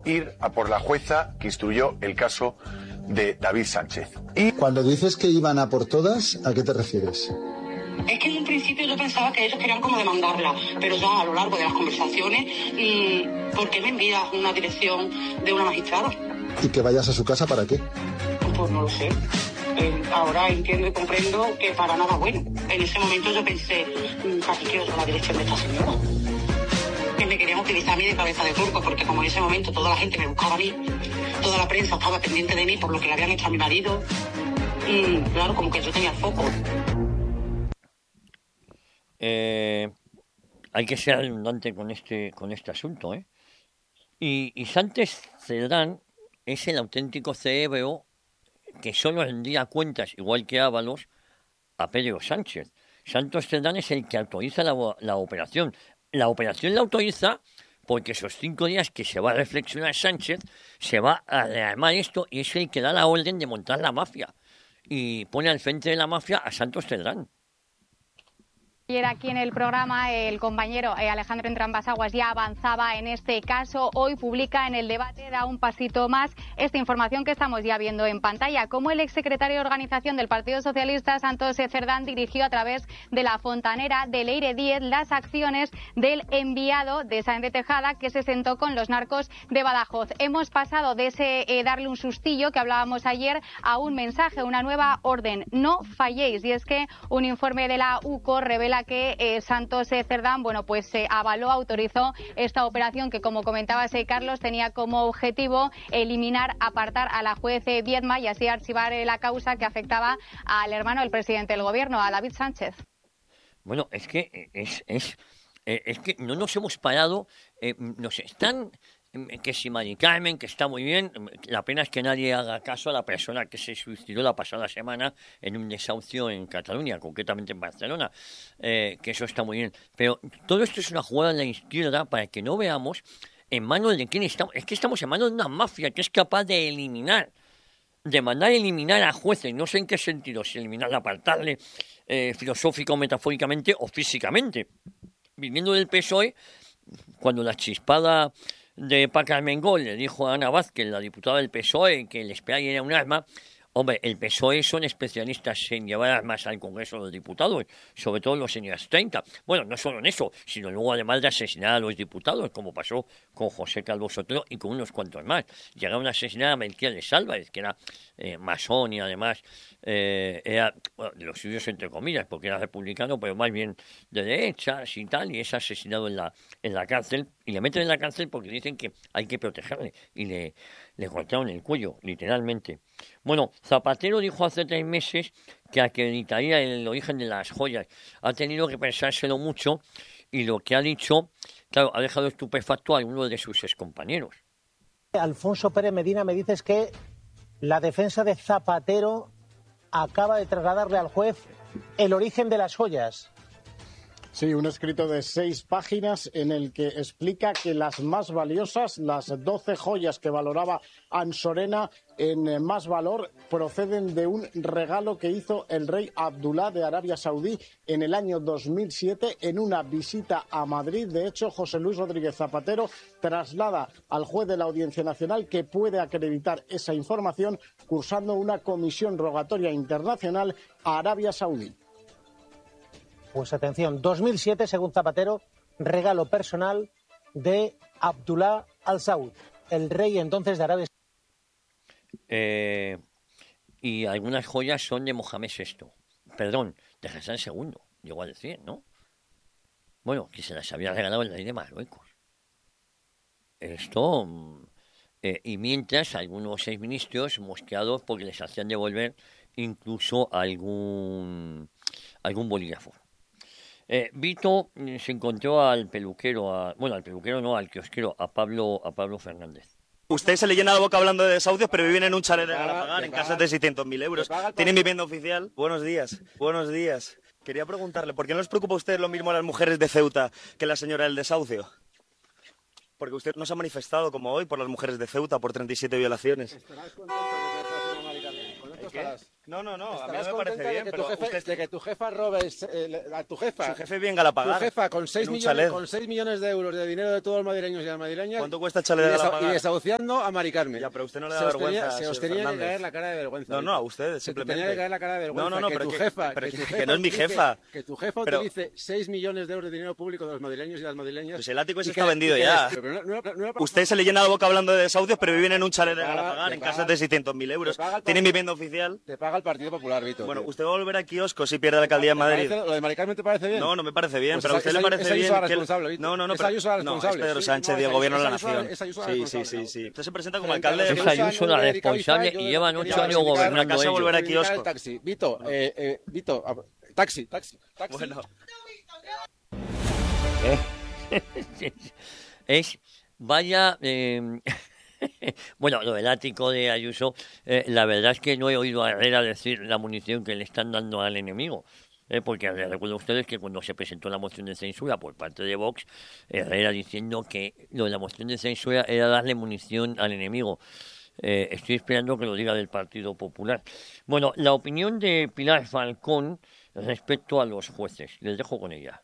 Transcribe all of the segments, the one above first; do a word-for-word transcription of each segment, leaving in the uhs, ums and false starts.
ir a por la jueza que instruyó el caso de David Sánchez. Y cuando dices que iban a por todas, ¿a qué te refieres? Es que en un principio yo pensaba que ellos querían como demandarla, pero ya a lo largo de las conversaciones, mmm, ¿por qué me envías una dirección de una magistrada? ¿Y que vayas a su casa para qué? Pues no lo sé. Eh, ahora entiendo y comprendo que para nada bueno. En ese momento yo pensé, casi quiero la dirección de esta señora. Que me querían utilizar a mí de cabeza de turco, porque como en ese momento toda la gente me buscaba a mí, toda la prensa estaba pendiente de mí por lo que le habían hecho a mi marido, y claro, como que yo tenía el foco. Eh, hay que ser redundante con este, con este asunto, ¿eh? Y, y Sánchez Cerdán es el auténtico cerebro que solo rendía cuentas, igual que Ábalos, a Pedro Sánchez. Santos Cerdán es el que autoriza la, la operación. La operación la autoriza porque esos cinco días que se va a reflexionar Sánchez, se va a rearmar esto y es el que da la orden de montar la mafia. Y pone al frente de la mafia a Santos Cerdán. Ayer aquí en el programa el compañero eh, Alejandro Entrambas-Aguas ya avanzaba en este caso. Hoy publica en el debate, da un pasito más, esta información que estamos ya viendo en pantalla. Como el exsecretario de Organización del Partido Socialista, Santos Cerdán, dirigió a través de la fontanera de Leire Díez las acciones del enviado de Sáenz de Tejada que se sentó con los narcos de Badajoz. Hemos pasado de ese eh, darle un sustillo que hablábamos ayer a un mensaje, una nueva orden. No falléis. Y es que un informe de la U C O revela que eh, Santos eh, Cerdán, bueno, pues eh, avaló, autorizó esta operación que, como comentaba eh, Carlos, tenía como objetivo eliminar, apartar a la juez eh, Viedma y así archivar eh, la causa que afectaba al hermano del presidente del gobierno, a David Sánchez. Bueno, es que es, es, es que no nos hemos parado, eh, nos están... que si Mari Carmen, que está muy bien, la pena es que nadie haga caso a la persona que se suicidó la pasada semana en un desahucio en Cataluña, concretamente en Barcelona, eh, que eso está muy bien. Pero todo esto es una jugada en la izquierda para que no veamos en manos de quién estamos. Es que estamos en manos de una mafia que es capaz de eliminar, de mandar a eliminar a jueces, no sé en qué sentido, si eliminarla, apartarle eh, filosófico, metafóricamente o físicamente. Viniendo del P S O E, cuando la chispada de Paco Armengol le dijo a Ana Vázquez, la diputada del P S O E, que el spray era un arma. Hombre, el P S O E son especialistas en llevar armas al Congreso de los Diputados, sobre todo los años treinta. Bueno, no solo en eso, sino luego además de asesinar a los diputados, como pasó con José Calvo Sotelo y con unos cuantos más. Llegaron a asesinar a Melquiades Álvarez, que era eh, masón y además eh, era, bueno, de los suyos entre comillas, porque era republicano, pero más bien de derechas y tal, y es asesinado en la, en la cárcel, y le meten en la cárcel porque dicen que hay que protegerle, y le, le cortaron el cuello, literalmente. Bueno, Zapatero dijo hace tres meses que acreditaría el origen de las joyas. Ha tenido que pensárselo mucho y lo que ha dicho, claro, ha dejado estupefacto a alguno de sus excompañeros. Alfonso Pérez Medina, me dices que la defensa de Zapatero acaba de trasladarle al juez el origen de las joyas. Sí, un escrito de seis páginas en el que explica que las más valiosas, las doce joyas que valoraba Ansorena en más valor, proceden de un regalo que hizo el rey Abdulá de Arabia Saudí en el año dos mil siete en una visita a Madrid. De hecho, José Luis Rodríguez Zapatero traslada al juez de la Audiencia Nacional que puede acreditar esa información cursando una comisión rogatoria internacional a Arabia Saudí. Pues atención, dos mil siete, según Zapatero, regalo personal de Abdulá Al Saud, el rey entonces de Arabia Saudí. Eh, y algunas joyas son de Mohamed sexto. Perdón, de Hassan segundo, llegó a decir, ¿no? Bueno, que se las había regalado el rey de Marruecos. Esto... Eh, y mientras algunos seis ministros mosqueados porque les hacían devolver incluso algún, algún bolígrafo. Eh, Vito se encontró al peluquero, a, bueno, al peluquero no, al kiosquero, a Pablo, a Pablo Fernández. Usted se le llena la boca hablando de desahucios, pero viven en un chalet de Galapagar, en casas de seiscientos mil euros. Tienen vivienda oficial. Buenos días, buenos días. Quería preguntarle, ¿por qué no les preocupa a usted lo mismo a las mujeres de Ceuta que la señora del desahucio? Porque usted no se ha manifestado como hoy por las mujeres de Ceuta por treinta y siete violaciones. Estarás contento de que te hace una marica. Con esto estarás. No, no, no, a mí Estarás no me parece contenta bien, de que, tu pero jefe, usted... de que tu jefa robes eh, a tu jefa. Su jefe bien Galapagar. Tu jefa con seis, en un millones, chalet. con seis millones de euros de dinero de todos los madrileños y las madrileñas. ¿Cuánto cuesta el chalet de y desa- Galapagar? Y desahuciando a Mari Carmen. Ya, pero usted no le da Se os tenía- vergüenza, Se os señor tenía que Fernández. caer la cara de vergüenza. No, no, a usted, Se te simplemente. tenía que caer la cara de vergüenza. No, no, no, que pero tu que- jefa, pero que, que- tu que jefa no es mi utilice- jefa. Que tu jefa Pero- utilice seis millones de euros de dinero público de los madrileños y las madrileñas. Pues el ático ese y que- está vendido y que- ya. pero no- no- no- no- Usted se le llena la boca hablando de desahucios, pero viven en un chalet de Te paga- Galapagar, te en paga- casas de seiscientos mil euros. te paga el Tienen partido- vivienda oficial. Te paga el Partido Popular, Vito. Bueno, tío. usted va a volver a kiosco si pierde la alcaldía de ¿Te Madrid. parece- ¿Lo de Mari Carmen te parece bien? No, no me parece bien, Pues pero a esa- usted esa- le parece esa bien. Ayuso la que- responsable, Vito. No, no, no. Esa pero- Ayuso la No, es responsable. Pedro Sí, Sánchez, no, de esa- Gobierno de la esa Ayuso la- Nación. esa Ayuso la Sí, sí, responsable. sí, sí. Usted se presenta como Frente a alcalde. los Es que Ayuso usan la lo de Erika responsable Bizay, yo y de- llevan quería ocho años reivindicar- gobernando casa ellos. volver a reivindicar kiosco. el taxi. Vito, eh, eh, Vito, a- taxi, taxi, taxi. Bueno, Es, vaya, eh, bueno, lo del ático de Ayuso, eh, la verdad es que no he oído a Herrera decir la munición que le están dando al enemigo. Eh, porque les recuerdo a ustedes que cuando se presentó la moción de censura por parte de Vox, Herrera diciendo que lo de la moción de censura era darle munición al enemigo. Eh, estoy esperando que lo diga del Partido Popular. Bueno, la opinión de Pilar Falcón respecto a los jueces. Les dejo con ella.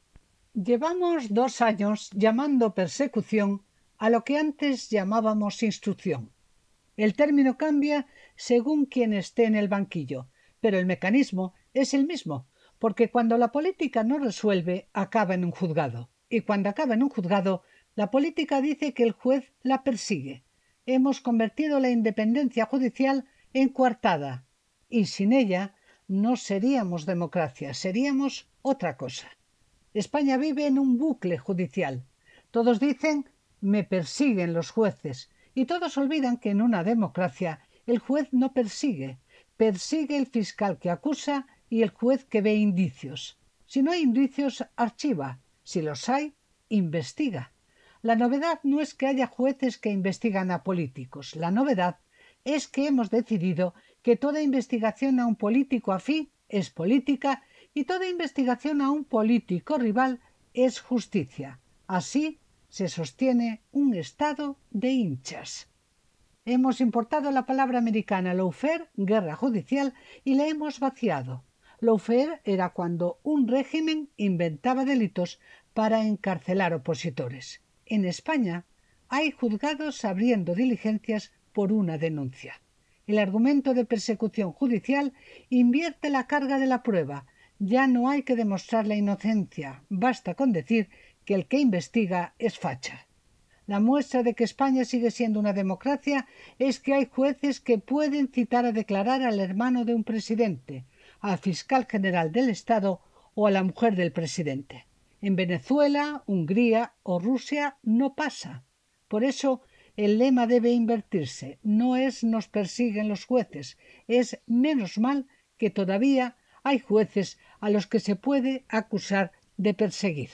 Llevamos dos años llamando persecución a lo que antes llamábamos instrucción. El término cambia según quien esté en el banquillo, pero el mecanismo es el mismo, porque cuando la política no resuelve, acaba en un juzgado. Y cuando acaba en un juzgado, la política dice que el juez la persigue. Hemos convertido la independencia judicial en coartada, y sin ella no seríamos democracia, seríamos otra cosa. España vive en un bucle judicial. Todos dicen me persiguen los jueces, y todos olvidan que en una democracia el juez no persigue, persigue el fiscal que acusa y el juez que ve indicios. Si no hay indicios, archiva. Si los hay, investiga. La novedad no es que haya jueces que investigan a políticos. La novedad es que hemos decidido que toda investigación a un político afín es política y toda investigación a un político rival es justicia. Así se sostiene un estado de hinchas. Hemos importado la palabra americana lawfare, guerra judicial, y la hemos vaciado. Lawfare era cuando un régimen inventaba delitos para encarcelar opositores. En España hay juzgados abriendo diligencias por una denuncia. El argumento de persecución judicial invierte la carga de la prueba. Ya no hay que demostrar la inocencia, basta con decir que el que investiga es facha. La muestra de que España sigue siendo una democracia es que hay jueces que pueden citar a declarar al hermano de un presidente, al fiscal general del Estado o a la mujer del presidente. En Venezuela, Hungría o Rusia no pasa. Por eso el lema debe invertirse. No es nos persiguen los jueces, es menos mal que todavía hay jueces a los que se puede acusar de perseguir.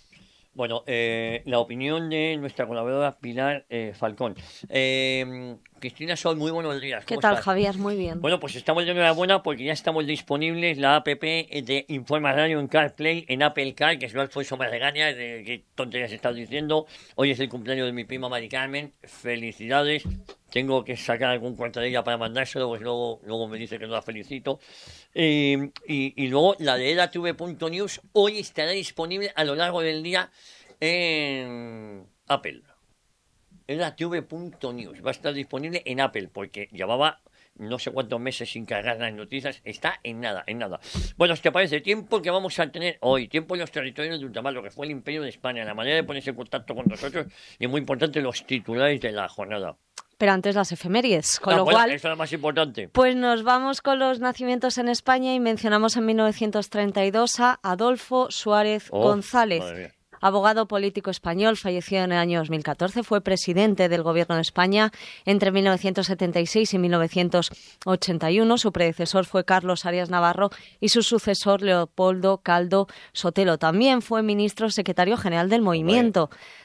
Bueno, eh, la opinión de nuestra colaboradora Pilar eh, Falcón. Eh, Cristina Sol, muy buenos días. ¿Qué ¿Cómo tal, estás? Javier? Muy bien. Bueno, pues estamos de enhorabuena porque ya estamos disponibles la app de Informa Radio en CarPlay, en Apple Car, que es lo Alfonso me regaña, de qué tonterías estás diciendo. Hoy es el cumpleaños de mi prima Mari Carmen. Felicidades. Tengo que sacar algún cuarto de ella para mandárselo, pues luego, luego me dice que no la felicito. Eh, y, y luego la de edatv.news hoy estará disponible a lo largo del día en Apple. edatv.news va a estar disponible en Apple porque llevaba no sé cuántos meses sin cargar las noticias. Está en nada, en nada. Bueno, ¿te parece? Tiempo que vamos a tener hoy, tiempo en los territorios de ultramar, lo que fue el Imperio de España, la manera de ponerse en contacto con nosotros y muy importante los titulares de la jornada. Pero antes las efemérides, con Ah, lo bueno, cual... eso es lo más importante. Pues nos vamos con los nacimientos en España y mencionamos en mil novecientos treinta y dos a Adolfo Suárez Oh, González. madre mía. Abogado político español, falleció en el año dos mil catorce, fue presidente del Gobierno de España entre mil novecientos setenta y seis y mil novecientos ochenta y uno. Su predecesor fue Carlos Arias Navarro y su sucesor Leopoldo Caldo Sotelo. También fue ministro secretario general del Movimiento.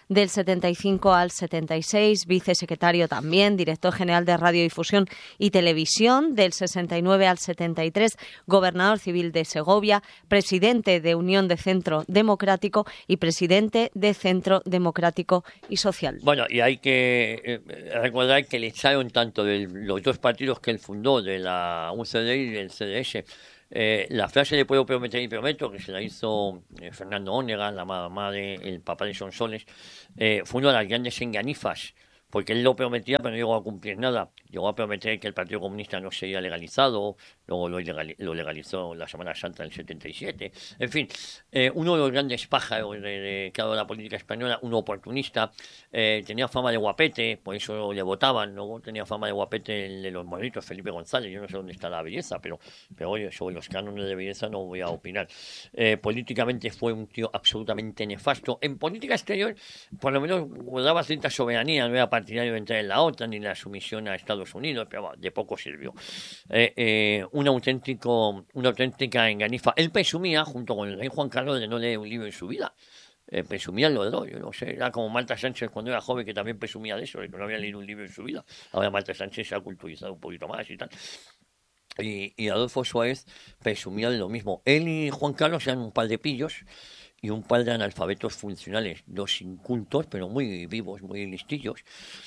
del setenta y cinco al setenta y seis, vicesecretario también, director general de Radiodifusión y Televisión del sesenta y nueve al setenta y tres, gobernador civil de Segovia, presidente de Unión de Centro Democrático y presidente de Centro Democrático y Social. Bueno, y hay que eh, recordar que le echaron tanto de los dos partidos que él fundó, de la U C D y del C D S. Eh, la frase de puedo prometer y prometo, que se la hizo eh, Fernando Onega, la mamá del papá de Sonsoles, eh, fue una de las grandes enganifas, porque él lo prometía pero no llegó a cumplir nada. Llegó a prometer que el Partido Comunista no sería legalizado, luego lo, ilegal, lo legalizó la Semana Santa del setenta y siete. En fin, eh, uno de los grandes pájaros de, de, de la política española, un oportunista, eh, tenía fama de guapete, por eso le votaban. Luego tenía fama de guapete el de los monitos, Felipe González. Yo no sé dónde está la belleza, pero, pero oye, sobre los cánones de belleza no voy a opinar. Eh, políticamente fue un tío absolutamente nefasto. En política exterior, por lo menos guardaba cierta soberanía, no era partidario de entrar en la OTAN ni la sumisión a Estados Unidos, pero de poco sirvió. Eh, eh, un auténtico, una auténtica enganifa. Él presumía, junto con el rey Juan Carlos, de no leer un libro en su vida. Eh, presumía lo de dos, yo no sé, era como Marta Sánchez cuando era joven, que también presumía de eso, de que no había leído un libro en su vida. Ahora Marta Sánchez se ha culturizado un poquito más y tal. Y, y Adolfo Suárez presumía de lo mismo. Él y Juan Carlos eran un par de pillos y un par de analfabetos funcionales, dos incultos, pero muy vivos, muy listillos,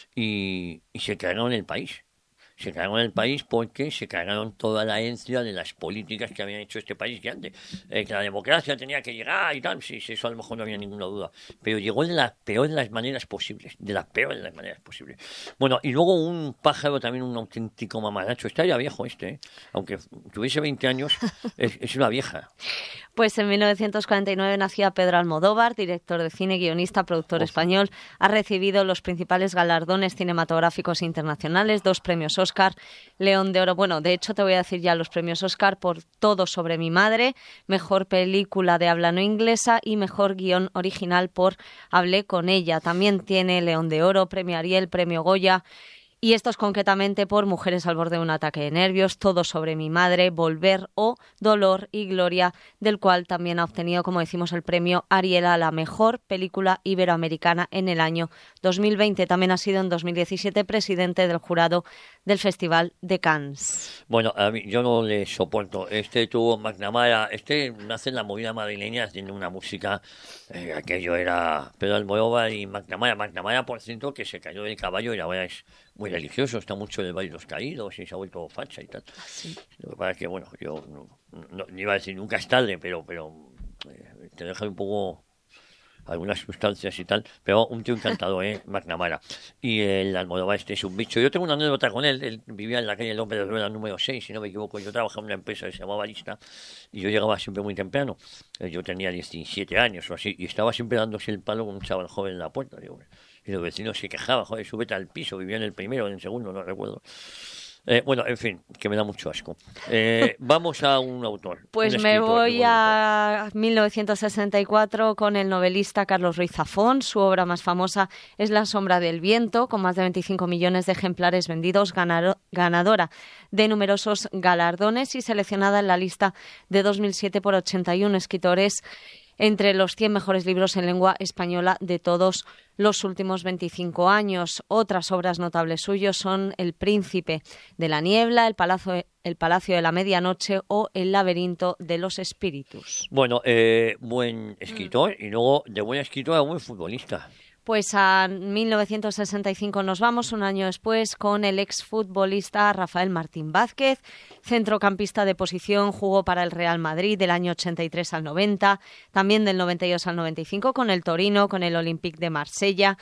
y, y se crearon el país. Se cargaron el país porque se cargaron toda la herencia de las políticas que habían hecho este país que antes. Eh, que la democracia tenía que llegar y tal, sí, sí, eso a lo mejor no había ninguna duda. Pero llegó de las peores de las maneras posibles, de las peores de las maneras posibles. Bueno, y luego un pájaro, también un auténtico mamaracho. Está ya viejo este, ¿eh? Aunque tuviese veinte años, es, es una vieja. Pues en mil novecientos cuarenta y nueve nacía Pedro Almodóvar, director de cine, guionista, productor Uf. español. Ha recibido los principales galardones cinematográficos internacionales, dos premios Oscar, León de Oro. Bueno, de hecho te voy a decir ya los premios Oscar por Todo sobre mi madre, mejor película de habla no inglesa y mejor guión original por Hablé con ella. También tiene León de Oro, premio Ariel, premio Goya. Y estos concretamente por Mujeres al borde de un ataque de nervios, Todo sobre mi madre, Volver o Dolor y Gloria, del cual también ha obtenido, como decimos, el premio Ariel a la mejor película iberoamericana en el año dos mil veinte. También ha sido en dos mil diecisiete presidente del jurado del Festival de Cannes. Bueno, a mí, yo no le soporto. Este tuvo McNamara, este nace en la movida madrileña, tiene una música, eh, aquello era Pedro Almodóvar y McNamara. McNamara, por cierto, que se cayó del caballo y ahora es muy religioso, está mucho en el Valle de los Caídos y se ha vuelto facha y tal. Sí. Lo que pasa es que, bueno, yo no, no, no iba a decir nunca es tarde, pero, pero eh, te deja un poco algunas sustancias y tal, pero un tío encantador, ¿eh? McNamara. Y el Almodóvar este es un bicho. Yo tengo una anécdota con él. Él vivía en la calle López de Rueda número seis, si no me equivoco. Yo trabajaba en una empresa que se llamaba Lista y yo llegaba siempre muy temprano. Yo tenía diecisiete años o así y estaba siempre dándose el palo con un chaval joven en la puerta. Digo, y los vecinos se quejaban, joder, súbete al piso. Vivía en el primero o en el segundo, no recuerdo. Eh, bueno, en fin, que me da mucho asco. Eh, vamos a un autor. Pues un me escritor, voy a mil novecientos sesenta y cuatro con el novelista Carlos Ruiz Zafón. Su obra más famosa es La sombra del viento, con más de veinticinco millones de ejemplares vendidos, ganado, ganadora de numerosos galardones y seleccionada en la lista de dos mil siete por ochenta y uno escritores entre los cien mejores libros en lengua española de todos los últimos veinticinco años. Otras obras notables suyas son El príncipe de la niebla, El palacio, el palacio de la medianoche o El laberinto de los espíritus. Bueno, eh, buen escritor y luego de buen escritor a buen futbolista. Pues a mil novecientos sesenta y cinco nos vamos, un año después, con el exfutbolista Rafael Martín Vázquez, centrocampista de posición, jugó para el Real Madrid del año ochenta y tres al noventa, también del noventa y dos al noventa y cinco con el Torino, con el Olympique de Marsella,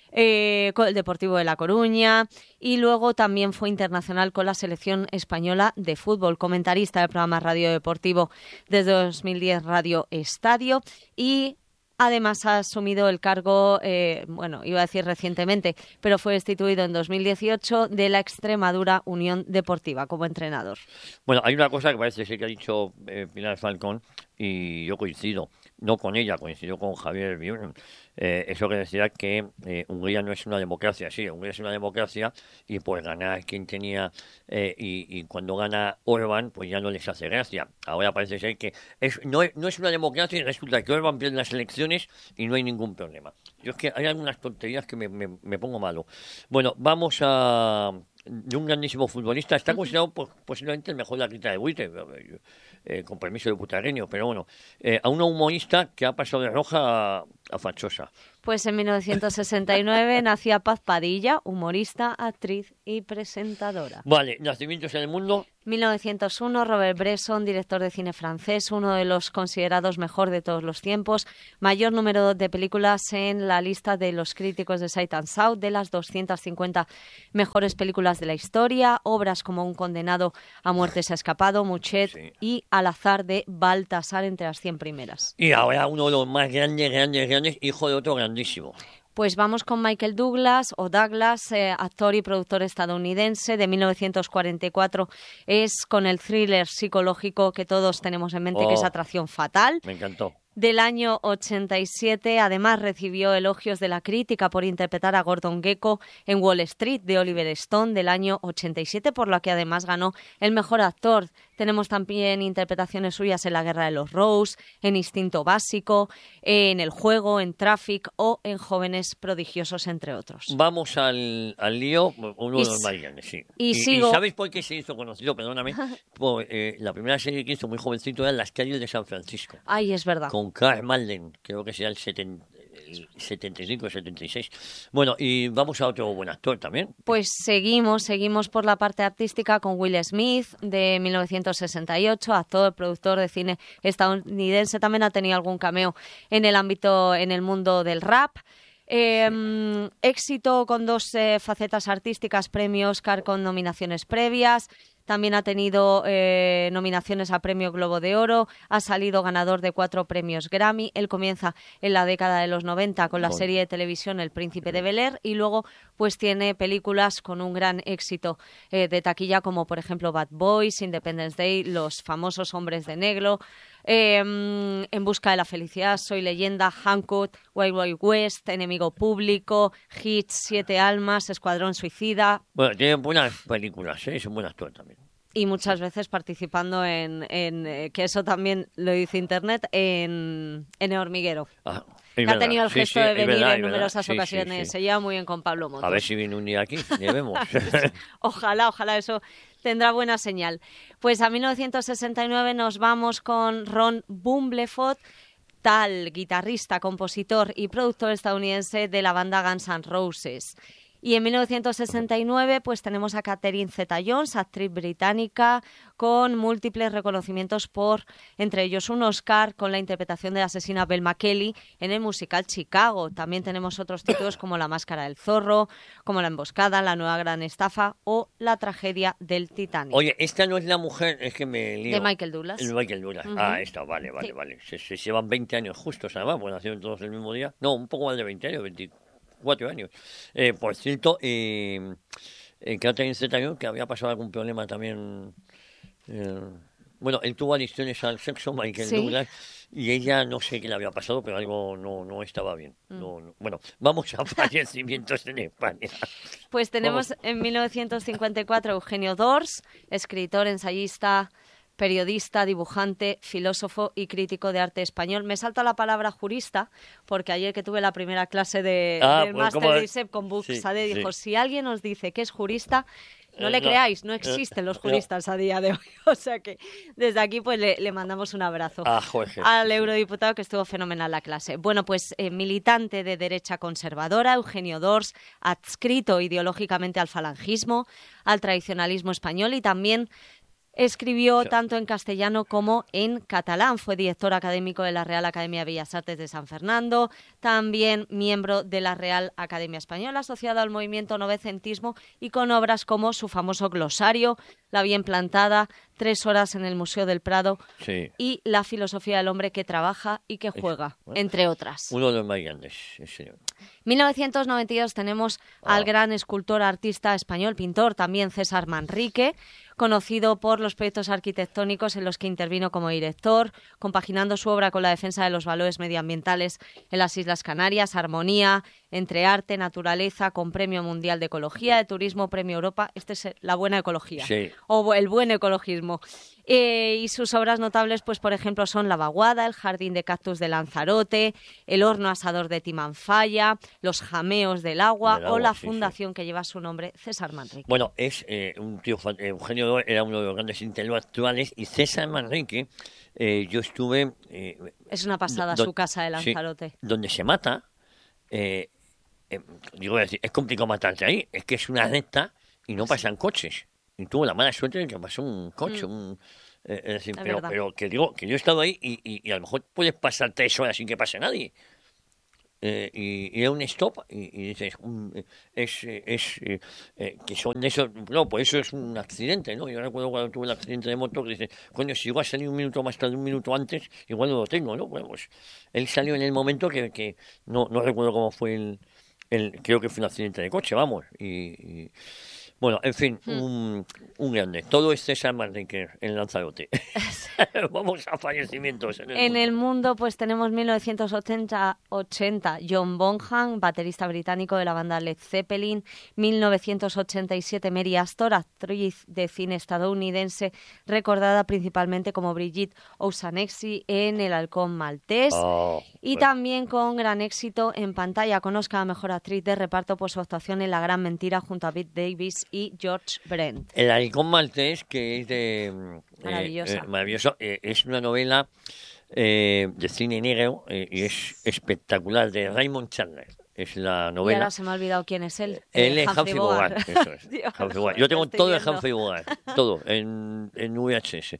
eh, con el Deportivo de La Coruña y luego también fue internacional con la selección española de fútbol, comentarista del programa Radio Deportivo desde dos mil diez Radio Estadio y además ha asumido el cargo, eh, bueno, iba a decir recientemente, pero fue destituido en dos mil dieciocho de la Extremadura Unión Deportiva como entrenador. Bueno, hay una cosa que parece ser que ha dicho eh, Pilar Falcón, y yo coincido, no con ella, coincido con Javier Björn, eh, eso que decía que eh, Hungría no es una democracia, sí, Hungría es una democracia y pues ganar quien tenía, eh, y, y cuando gana Orbán, pues ya no les hace gracia. Ahora parece ser que es, no, es, no es una democracia y resulta que Orbán pierde las elecciones y no hay ningún problema. Yo es que hay algunas tonterías que me, me, me pongo malo. Bueno, vamos a... de un grandísimo futbolista, está considerado pues, posiblemente el mejor lacrita de Buite, eh, con permiso de Putareño, pero bueno, eh, a una humorista que ha pasado de roja a, a fachosa. Pues en mil novecientos sesenta y nueve nacía Paz Padilla, humorista, actriz y presentadora. Vale, nacimientos en el mundo. mil novecientos uno, Robert Bresson, director de cine francés, uno de los considerados mejor de todos los tiempos, mayor número de películas en la lista de los críticos de Sight and Sound, de las doscientas cincuenta mejores películas de la historia, obras como Un condenado a muerte se ha escapado, Muchet sí. y Al azar de Baltasar entre las cien primeras. Y ahora uno de los más grandes, grandes, grandes, hijo de otro grandísimo. Pues vamos con Michael Douglas, o Douglas, eh, actor y productor estadounidense de mil novecientos cuarenta y cuatro. Es con el thriller psicológico que todos tenemos en mente, oh, que es Atracción fatal. Me encantó. Del año ochenta y siete, además recibió elogios de la crítica por interpretar a Gordon Gekko en Wall Street de Oliver Stone del año ochenta y siete, por lo que además ganó el mejor actor. Tenemos también interpretaciones suyas en La guerra de los Rose, en Instinto básico, en El juego, en Traffic o en Jóvenes prodigiosos, entre otros. Vamos al, al lío, uno de los más grandes, sí. Y, y, sigo... ¿Y sabéis por qué se hizo conocido? Perdóname. Por, eh, la primera serie que hizo muy jovencito era Las calles de San Francisco. Ay, es verdad. Con Karl Malden, creo que sea el setenta, setenta y cinco, setenta y seis. Bueno, y vamos a otro buen actor también. Pues seguimos, seguimos por la parte artística con Will Smith, de mil novecientos sesenta y ocho, actor, productor de cine estadounidense. También ha tenido algún cameo en el ámbito, en el mundo del rap. Eh, sí. Éxito con dos eh, facetas artísticas, premio Oscar con nominaciones previas. También ha tenido eh, nominaciones a Premio Globo de Oro, ha salido ganador de cuatro premios Grammy. Él comienza en la década de los noventa con la bueno. serie de televisión El Príncipe de Bel-Air y luego pues tiene películas con un gran éxito eh, de taquilla, como por ejemplo Bad Boys, Independence Day, Los famosos hombres de negro, eh, En busca de la felicidad, Soy leyenda, Hancock, Wild Wild West, Enemigo público, Hits, Siete almas, Escuadrón suicida. Bueno, tiene buenas películas, ¿eh? Es un buen actor también. Y muchas veces participando en, en eh, que eso también lo dice Internet, en, en El hormiguero. Ah, que ha tenido el sí, gesto sí, de venir verdad, en numerosas sí, ocasiones. Sí, sí. Se lleva muy bien con Pablo Motos. A ver si viene un día aquí, ya vemos. Ojalá, ojalá eso tendrá buena señal. Pues a mil novecientos sesenta y nueve nos vamos con Ron Bumblefoot, tal guitarrista, compositor y productor estadounidense de la banda Guns N' Roses. Y en mil novecientos sesenta y nueve pues tenemos a Catherine Zeta-Jones, actriz británica, con múltiples reconocimientos por, entre ellos, un Oscar con la interpretación de la asesina Velma Kelly en el musical Chicago. También tenemos otros títulos como La máscara del zorro, como La emboscada, La nueva gran estafa o La tragedia del Titanic. Oye, esta no es la mujer, es que me lío. De Michael Douglas. El Michael Douglas. Uh-huh. Ah, esta, vale, vale, sí. vale. Se, se llevan veinte años justos, además, pues nacieron todos el mismo día. No, un poco más de veinte años, veinticuatro. Cuatro años. Eh, por cierto, eh, eh, Catherine Zeta-Jones, que había pasado algún problema también. Eh, bueno, él tuvo adicciones al sexo, Michael ¿Sí? Douglas, y ella no sé qué le había pasado, pero algo no, no estaba bien. Mm. No, no. Bueno, vamos a fallecimientos en España. Pues tenemos vamos. En mil novecientos cincuenta y cuatro Eugenio Dors, escritor, ensayista, periodista, dibujante, filósofo y crítico de arte español. Me salta la palabra jurista, porque ayer que tuve la primera clase de, ah, del pues máster de I S E P con Buxade, sí, dijo, sí. si alguien os dice que es jurista, no eh, le no, creáis, no existen los juristas no. a día de hoy. O sea que desde aquí pues le, le mandamos un abrazo ah, Jorge, al sí, eurodiputado, que estuvo fenomenal la clase. Bueno, pues eh, militante de derecha conservadora, Eugenio Dors, adscrito ideológicamente al falangismo, al tradicionalismo español, y también escribió sí. tanto en castellano como en catalán. Fue director académico de la Real Academia de Bellas Artes de San Fernando, también miembro de la Real Academia Española, asociado al movimiento novecentismo y con obras como su famoso glosario, La bien plantada, Tres horas en el Museo del Prado sí. y La filosofía del hombre que trabaja y que juega, bueno, entre otras. Uno de los más grandes, sí, señor. mil novecientos noventa y dos tenemos ah. al gran escultor, artista español, pintor también, César Manrique, conocido por los proyectos arquitectónicos en los que intervino como director, compaginando su obra con la defensa de los valores medioambientales en las Islas Canarias, armonía entre arte, naturaleza, con Premio Mundial de Ecología, de Turismo, Premio Europa. Este es la buena ecología, Sí. o el buen ecologismo. Eh, y sus obras notables, pues por ejemplo, son La Vaguada, el Jardín de Cactus de Lanzarote, el Horno Asador de Timanfaya, los Jameos del Agua, Del agua, o la sí, fundación que lleva su nombre, César Manrique. Bueno, es eh, un tío, fan- eh, Eugenio Dor era uno de los grandes intelectuales y César Manrique, eh, yo estuve... eh, Es una pasada do- su casa de sí, Lanzarote. donde se mata, eh, eh, digo, es decir, es complicado matarte ahí, es que es una recta y no pasan coches. Y tuvo la mala suerte de que pasó un coche, Mm. un... eh, es decir, Es pero, verdad. pero que digo, que yo he estado ahí y, y- y a lo mejor puedes pasar tres horas sin que pase nadie. Eh, y, y es un stop y, y dices, mm, eh, es, eh, es eh, eh, que son de esos, no, pues eso es un accidente, ¿no? Yo recuerdo cuando tuve el accidente de moto que dices, coño, si igual a salir un minuto más tarde, un minuto antes, igual no lo tengo, ¿no? Bueno, pues él salió en el momento que, que no, no recuerdo cómo fue el, el, creo que fue un accidente de coche, vamos, y... y- bueno, en fin, Hmm. un, un grande. Todo es César Manrique en Lanzarote. Vamos a fallecimientos en el En mundo. el mundo, pues tenemos mil novecientos ochenta, ochenta, John Bonham, baterista británico de la banda Led Zeppelin. mil novecientos ochenta y siete, Mary Astor, actriz de cine estadounidense, recordada principalmente como Brigitte O'Shaughnessy en El Halcón Maltés. Oh, Y pues, también con gran éxito en pantalla, conozca a mejor actriz de reparto por su actuación en La Gran Mentira junto a Bette Davis y George Brent. El Halcón Maltés, que es de... mm, eh, Maravillosa. eh, maravilloso. eh, es una novela eh, de cine negro eh, y es espectacular, de Raymond Chandler. Es la Y novela. ahora se me ha olvidado quién es él. Él Eh, es Humphrey Bogart, eso es. Dios, Humphrey Bogart. lo Yo tengo estoy todo de viendo. Humphrey Bogart, todo, en, en V H S.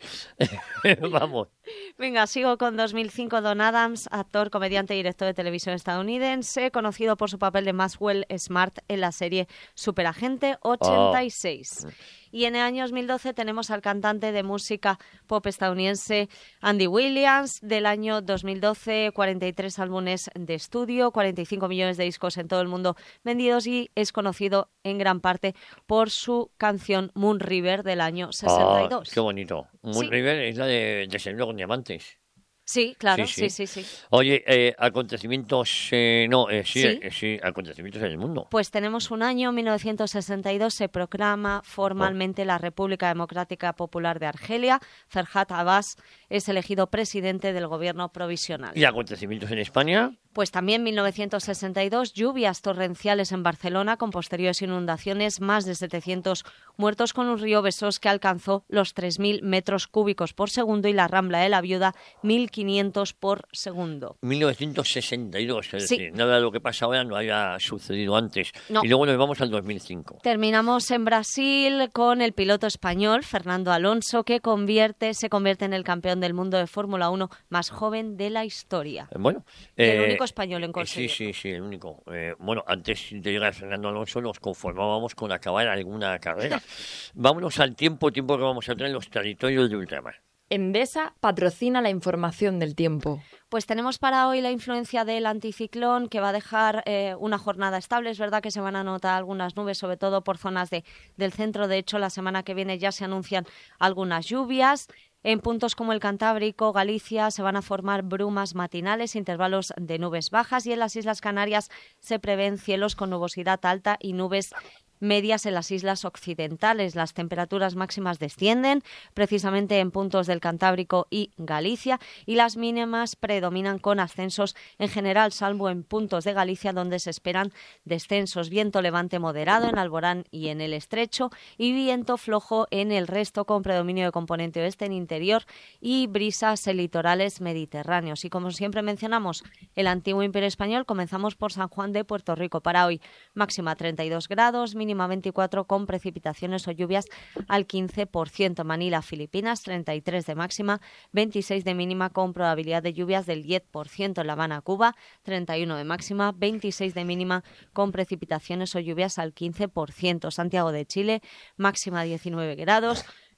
Vamos. Venga, sigo con dos mil cinco, Don Adams, actor, comediante y director de televisión estadounidense, conocido por su papel de Maxwell Smart en la serie Superagente ochenta y seis. Oh. Y en el año dos mil doce tenemos al cantante de música pop estadounidense Andy Williams, del año dos mil doce, cuarenta y tres álbumes de estudio, cuarenta y cinco millones de discos en todo el mundo vendidos, y es conocido en gran parte por su canción Moon River del año sesenta y dos. Ah, qué bonito. Moon Sí. River es la de Desayuno con Diamantes. Sí, claro, Sí, sí, sí. sí, sí. Oye, eh, acontecimientos, eh, no, eh, sí, Sí. eh, sí, acontecimientos en el mundo. Pues tenemos un año, mil novecientos sesenta y dos, se proclama formalmente la República Democrática Popular de Argelia. Ferhat Abbas es elegido presidente del gobierno provisional. ¿Y acontecimientos en España? Pues también mil novecientos sesenta y dos, lluvias torrenciales en Barcelona con posteriores inundaciones, más de setecientos muertos, con un río Besós que alcanzó los tres mil metros cúbicos por segundo y la Rambla de la Viuda mil quinientos por segundo. mil novecientos sesenta y dos, es Sí. decir, nada de lo que pasa ahora no había sucedido antes. No. Y luego nos vamos al dos mil cinco. Terminamos en Brasil con el piloto español Fernando Alonso, que convierte, se convierte en el campeón del mundo de Fórmula uno más joven de la historia. Eh, Bueno, Y el eh, único español en eh, conseguirlo. Sí, sí, sí, el único. Eh, bueno, antes de llegar a Fernando Alonso nos conformábamos con acabar alguna carrera. Vámonos al tiempo, tiempo que vamos a tener en los territorios de ultramar. Endesa patrocina la información del tiempo. Pues tenemos para hoy la influencia del anticiclón, que va a dejar eh, una jornada estable. Es verdad que se van a notar algunas nubes, sobre todo por zonas de, del centro. De hecho, la semana que viene ya se anuncian algunas lluvias. En puntos como el Cantábrico, Galicia, se van a formar brumas matinales, intervalos de nubes bajas, y en las Islas Canarias se prevén cielos con nubosidad alta y nubes medias en las islas occidentales. Las temperaturas máximas descienden precisamente en puntos del Cantábrico y Galicia, y las mínimas predominan con ascensos en general, salvo en puntos de Galicia donde se esperan descensos. Viento levante moderado en Alborán y en el Estrecho, y viento flojo en el resto, con predominio de componente oeste en interior y brisas en litorales mediterráneos. Y como siempre mencionamos el antiguo Imperio Español, comenzamos por San Juan de Puerto Rico. Para hoy, máxima treinta y dos grados, mínima veinticuatro, con precipitaciones o lluvias al quince por ciento. Manila, Filipinas, treinta y tres de máxima, veintiséis de mínima, con probabilidad de lluvias del diez por ciento. En La Habana, Cuba, treinta y uno de máxima, veintiséis de mínima, con precipitaciones o lluvias al quince por ciento. Santiago de Chile, máxima diecinueve grados,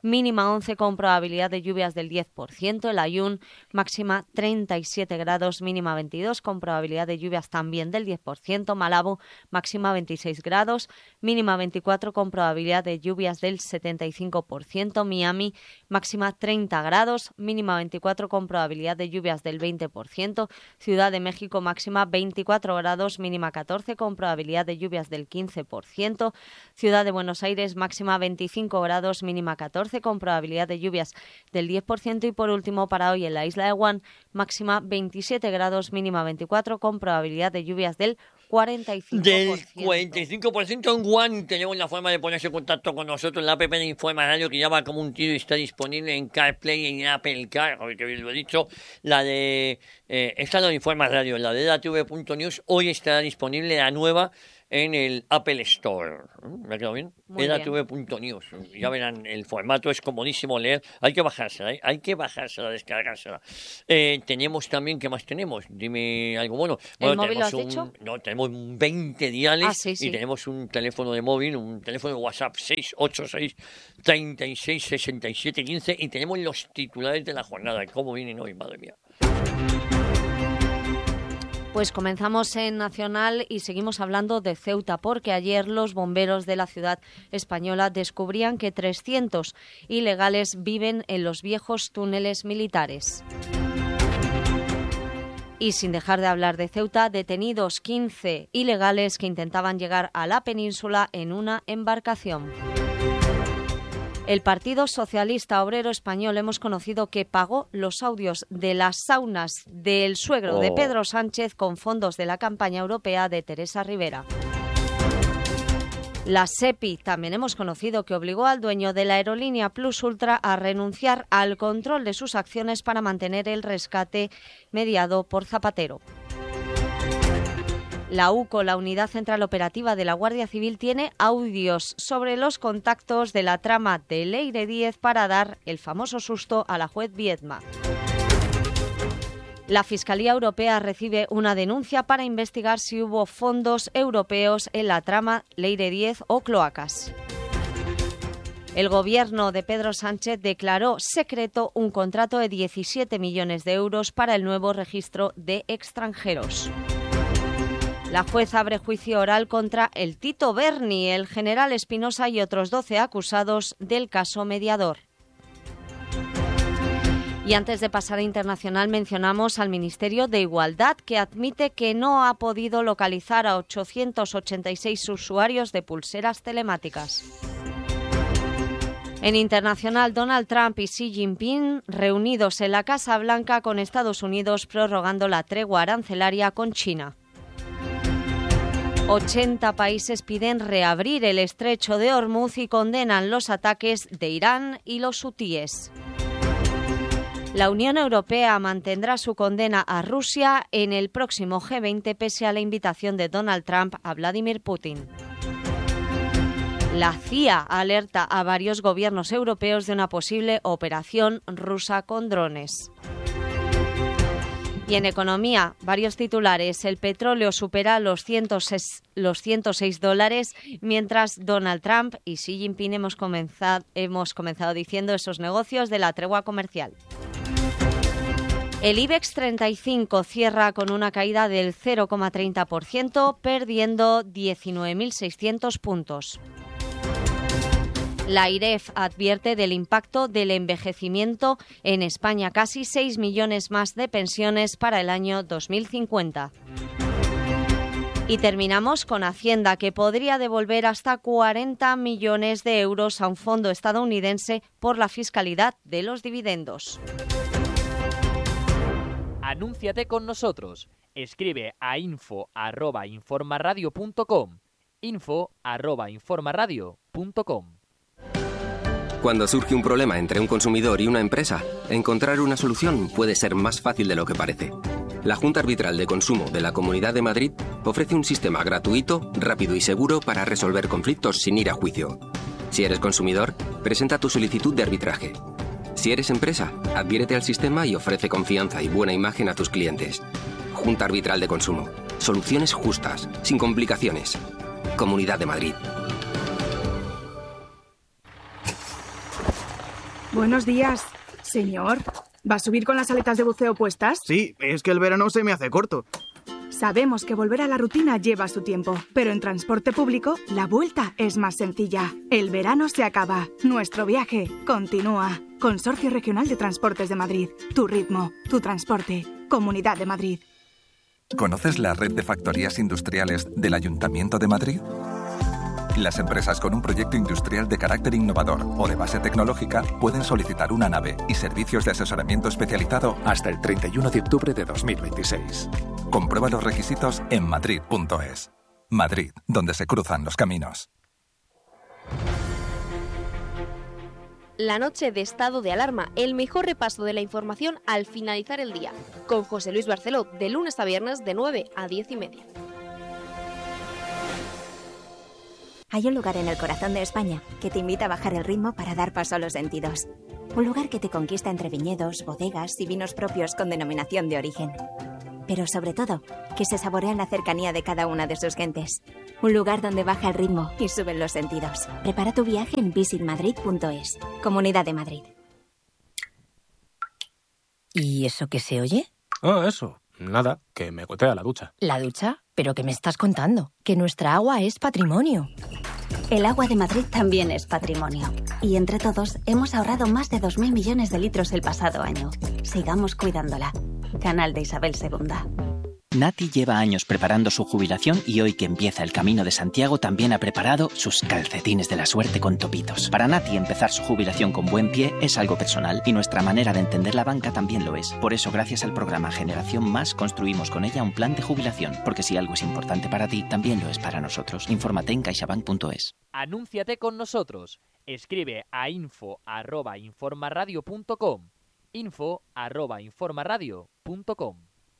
mínima once con probabilidad de lluvias del diez por ciento. El Aaiún, máxima treinta y siete grados, mínima veintidós con probabilidad de lluvias también del diez por ciento. Malabo, máxima veintiséis grados, mínima veinticuatro con probabilidad de lluvias del setenta y cinco por ciento. Miami, máxima treinta grados, mínima veinticuatro con probabilidad de lluvias del veinte por ciento. Ciudad de México, máxima veinticuatro grados, mínima catorce con probabilidad de lluvias del quince por ciento. Ciudad de Buenos Aires, máxima veinticinco grados, mínima catorce con probabilidad de lluvias del diez por ciento. Y por último, para hoy en la isla de Guam, máxima veintisiete grados, mínima veinticuatro con probabilidad de lluvias del cuarenta y cinco por ciento. Del cuarenta y cinco por ciento en Guam. Tenemos la forma de ponerse en contacto con nosotros. La app de Informa Radio, que ya va como un tiro y está disponible en CarPlay y en Apple Car, que bien lo he dicho. La de eh, esta la de Informa Radio, la de E D A T V punto news, hoy estará disponible la nueva en el Apple Store. ¿Me ha quedado bien? E D A T V punto news. Ya verán, el formato es comodísimo leer. Hay que bajársela, ¿eh? Hay que bajársela, descargársela. Eh, tenemos también, ¿qué más tenemos? Dime algo bueno. bueno ¿El móvil lo has un, dicho? No, tenemos veinte diales ah, sí, sí. y tenemos un teléfono de móvil, un teléfono de WhatsApp seis ocho seis, treinta y seis, sesenta y siete, quince y tenemos los titulares de la jornada. ¿Cómo vienen hoy? Madre mía. Pues comenzamos en Nacional y seguimos hablando de Ceuta, porque ayer los bomberos de la ciudad española descubrían que trescientos ilegales viven en los viejos túneles militares. Y sin dejar de hablar de Ceuta, detenidos quince ilegales que intentaban llegar a la península en una embarcación. El Partido Socialista Obrero Español hemos conocido que pagó los audios de las saunas del suegro oh. de Pedro Sánchez con fondos de la campaña europea de Teresa Rivera. La SEPI también hemos conocido que obligó al dueño de la aerolínea Plus Ultra a renunciar al control de sus acciones para mantener el rescate mediado por Zapatero. La UCO, la Unidad Central Operativa de la Guardia Civil, tiene audios sobre los contactos de la trama de Leire Díez para dar el famoso susto a la juez Viedma. La Fiscalía Europea recibe una denuncia para investigar si hubo fondos europeos en la trama Leire Díez o cloacas. El gobierno de Pedro Sánchez declaró secreto un contrato de diecisiete millones de euros para el nuevo registro de extranjeros. La juez abre juicio oral contra el Tito Berni, el general Espinosa y otros doce acusados del caso Mediador. Y antes de pasar a internacional, mencionamos al Ministerio de Igualdad, que admite que no ha podido localizar a ochocientos ochenta y seis usuarios de pulseras telemáticas. En internacional, Donald Trump y Xi Jinping reunidos en la Casa Blanca con Estados Unidos prorrogando la tregua arancelaria con China. ochenta países piden reabrir el estrecho de Hormuz y condenan los ataques de Irán y los hutíes. La Unión Europea mantendrá su condena a Rusia en el próximo G veinte pese a la invitación de Donald Trump a Vladimir Putin. La C I A alerta a varios gobiernos europeos de una posible operación rusa con drones. Y en economía, varios titulares. El petróleo supera los, ciento seis, los ciento seis dólares, mientras Donald Trump y Xi Jinping hemos comenzado, hemos comenzado diciendo esos negocios de la tregua comercial. El IBEX treinta y cinco cierra con una caída del cero coma treinta por ciento, perdiendo diecinueve mil seiscientos puntos. La IREF advierte del impacto del envejecimiento en España, casi seis millones más de pensiones para el año dos mil cincuenta. Y terminamos con Hacienda, que podría devolver hasta cuarenta millones de euros a un fondo estadounidense por la fiscalidad de los dividendos. Anúnciate con nosotros. Escribe a info arroba informaradio punto com. info arroba informaradio punto com. Cuando surge un problema entre un consumidor y una empresa, encontrar una solución puede ser más fácil de lo que parece. La Junta Arbitral de Consumo de la Comunidad de Madrid ofrece un sistema gratuito, rápido y seguro para resolver conflictos sin ir a juicio. Si eres consumidor, presenta tu solicitud de arbitraje. Si eres empresa, adhiérete al sistema y ofrece confianza y buena imagen a tus clientes. Junta Arbitral de Consumo. Soluciones justas, sin complicaciones. Comunidad de Madrid. Buenos días, señor. ¿Va a subir con las aletas de buceo puestas? Sí, es que el verano se me hace corto. Sabemos que volver a la rutina lleva su tiempo, pero en transporte público la vuelta es más sencilla. El verano se acaba, nuestro viaje continúa. Consorcio Regional de Transportes de Madrid. Tu ritmo, tu transporte. Comunidad de Madrid. ¿Conoces la red de factorías industriales del Ayuntamiento de Madrid? Las empresas con un proyecto industrial de carácter innovador o de base tecnológica pueden solicitar una nave y servicios de asesoramiento especializado hasta el treinta y uno de octubre de dos mil veintiséis. Comprueba los requisitos en madrid punto es. Madrid, donde se cruzan los caminos. La noche de estado de alarma, el mejor repaso de la información al finalizar el día, con José Luis Barceló, de lunes a viernes de nueve a diez y media. Hay un lugar en el corazón de España que te invita a bajar el ritmo para dar paso a los sentidos. Un lugar que te conquista entre viñedos, bodegas y vinos propios con denominación de origen. Pero sobre todo, que se saborea en la cercanía de cada una de sus gentes. Un lugar donde baja el ritmo y suben los sentidos. Prepara tu viaje en visit madrid punto es. Comunidad de Madrid. ¿Y eso qué se oye? Ah, eso. Nada, que me gotea la ducha. ¿La ducha? ¿Pero qué me estás contando? Que nuestra agua es patrimonio. El agua de Madrid también es patrimonio. Y entre todos hemos ahorrado más de dos mil millones de litros el pasado año. Sigamos cuidándola. Canal de Isabel segunda. Nati lleva años preparando su jubilación y hoy que empieza el Camino de Santiago también ha preparado sus calcetines de la suerte con topitos. Para Nati empezar su jubilación con buen pie es algo personal y nuestra manera de entender la banca también lo es. Por eso gracias al programa Generación Más construimos con ella un plan de jubilación, porque si algo es importante para ti, también lo es para nosotros. Infórmate en caixabank punto es. Anúnciate con nosotros. Escribe a info arroba informaradio punto com. info arroba informaradio punto com.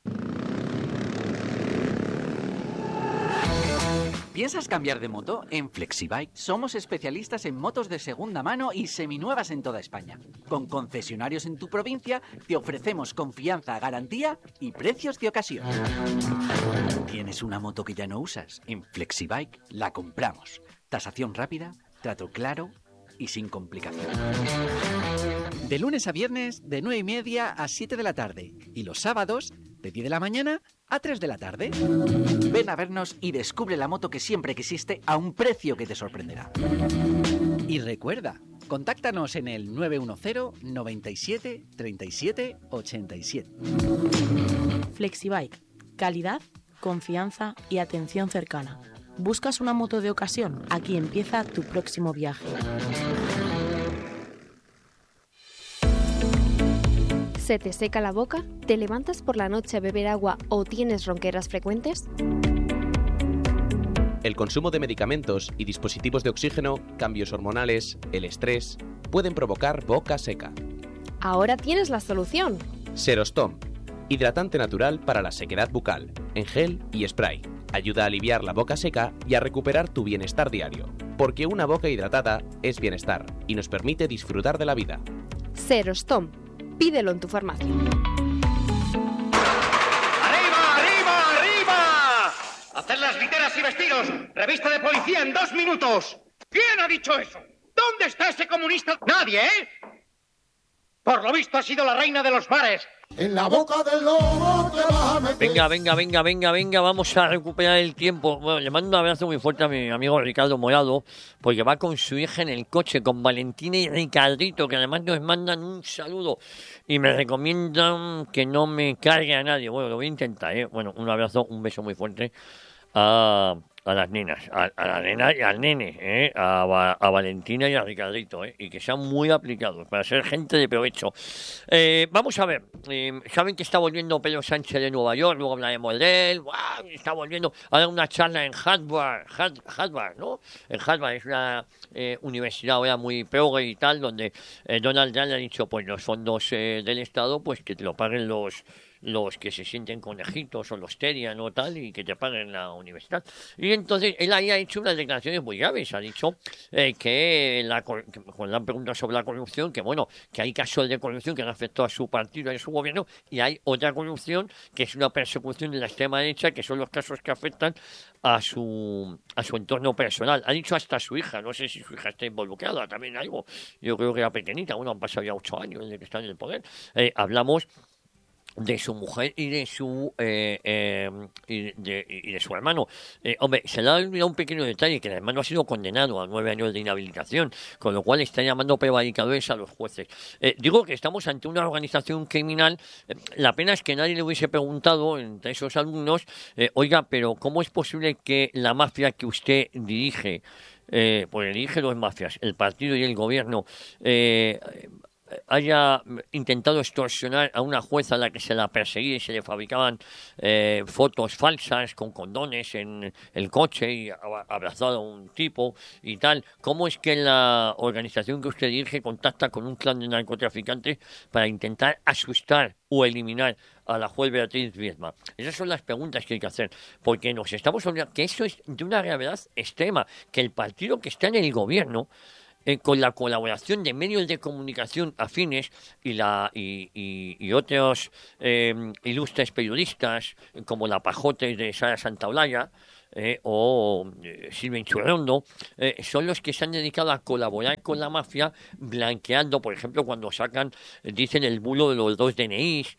¿Piensas cambiar de moto? En Flexibike somos especialistas en motos de segunda mano y seminuevas en toda España. Con concesionarios en tu provincia te ofrecemos confianza, garantía y precios de ocasión. ¿Tienes una moto que ya no usas? En Flexibike la compramos. Tasación rápida, trato claro y sin complicación. De lunes a viernes, de nueve y media a siete de la tarde. Y los sábados, de diez de la mañana a tres de la tarde. Ven a vernos y descubre la moto que siempre quisiste a un precio que te sorprenderá. Y recuerda, contáctanos en el nueve uno cero, noventa y siete, treinta y siete, ochenta y siete. Flexibike. Calidad, confianza y atención cercana. ¿Buscas una moto de ocasión? Aquí empieza tu próximo viaje. ¿Se te seca la boca? ¿Te levantas por la noche a beber agua o tienes ronqueras frecuentes? El consumo de medicamentos y dispositivos de oxígeno, cambios hormonales, el estrés, pueden provocar boca seca. Ahora tienes la solución. Serostom, hidratante natural para la sequedad bucal, en gel y spray. Ayuda a aliviar la boca seca y a recuperar tu bienestar diario. Porque una boca hidratada es bienestar y nos permite disfrutar de la vida. Serostom. Pídelo en tu farmacia. ¡Arriba, arriba, arriba! ¡Hacer las literas y vestidos! ¡Revista de policía en dos minutos! ¿Quién ha dicho eso? ¿Dónde está ese comunista? Nadie, ¿eh? Por lo visto ha sido la reina de los bares. En la boca del lobo te vas a meter. Venga, venga, venga, venga, venga, vamos a recuperar el tiempo. Bueno, le mando un abrazo muy fuerte a mi amigo Ricardo Morado, porque va con su hija en el coche, con Valentina y Ricardito, que además nos mandan un saludo y me recomiendan que no me cargue a nadie. Bueno, lo voy a intentar, ¿eh? Bueno, un abrazo, un beso muy fuerte a... a las nenas, a, a la nena y al nene, ¿eh? a, a Valentina y a Ricardito, ¿eh? Y que sean muy aplicados para ser gente de provecho. Eh, vamos a ver, eh, saben que está volviendo Pedro Sánchez de Nueva York, luego hablaremos de él, ¡wow! Está volviendo a dar una charla en Harvard, Harvard, ¿no? En Harvard es una eh, universidad ahora muy progre y tal, donde eh, Donald Trump le ha dicho, pues los fondos eh, del Estado, pues que te lo paguen los los que se sienten conejitos o los terian o tal y que te paguen la universidad. Y entonces él ahí ha hecho unas declaraciones muy graves, ha dicho eh, que, la, que cuando le han preguntado sobre la corrupción, que bueno, que hay casos de corrupción que han afectado a su partido y a su gobierno, y hay otra corrupción que es una persecución de la extrema derecha, que son los casos que afectan a su a su entorno personal. Ha dicho hasta su hija, no sé si su hija está involucrada también en algo, yo creo que era pequeñita, bueno, han pasado ya ocho años desde que está en el poder. Eh, hablamos de su mujer y de su eh, eh, y, de, y de su hermano. Eh, hombre, se le ha olvidado un pequeño detalle, que el hermano ha sido condenado a nueve años de inhabilitación, con lo cual está llamando prevaricadores a los jueces. Eh, digo que estamos ante una organización criminal. Eh, la pena es que nadie le hubiese preguntado entre esos alumnos, eh, oiga, pero ¿cómo es posible que la mafia que usted dirige, eh, pues dirige dos mafias, el partido y el gobierno, eh, haya intentado extorsionar a una jueza a la que se la perseguía y se le fabricaban eh, fotos falsas con condones en el coche y abrazado a un tipo y tal? ¿Cómo es que la organización que usted dirige contacta con un clan de narcotraficantes para intentar asustar o eliminar a la juez Beatriz Viedma? Esas son las preguntas que hay que hacer, porque nos estamos olvidando que eso es de una gravedad extrema, que el partido que está en el gobierno, Eh, con la colaboración de medios de comunicación afines y la y, y, y otros eh, ilustres periodistas como la Pajote de Sara Santaolalla eh, o eh, Silvia Inchurrondo, eh, son los que se han dedicado a colaborar con la mafia, blanqueando, por ejemplo, cuando sacan, eh, dicen el bulo de los dos D N Is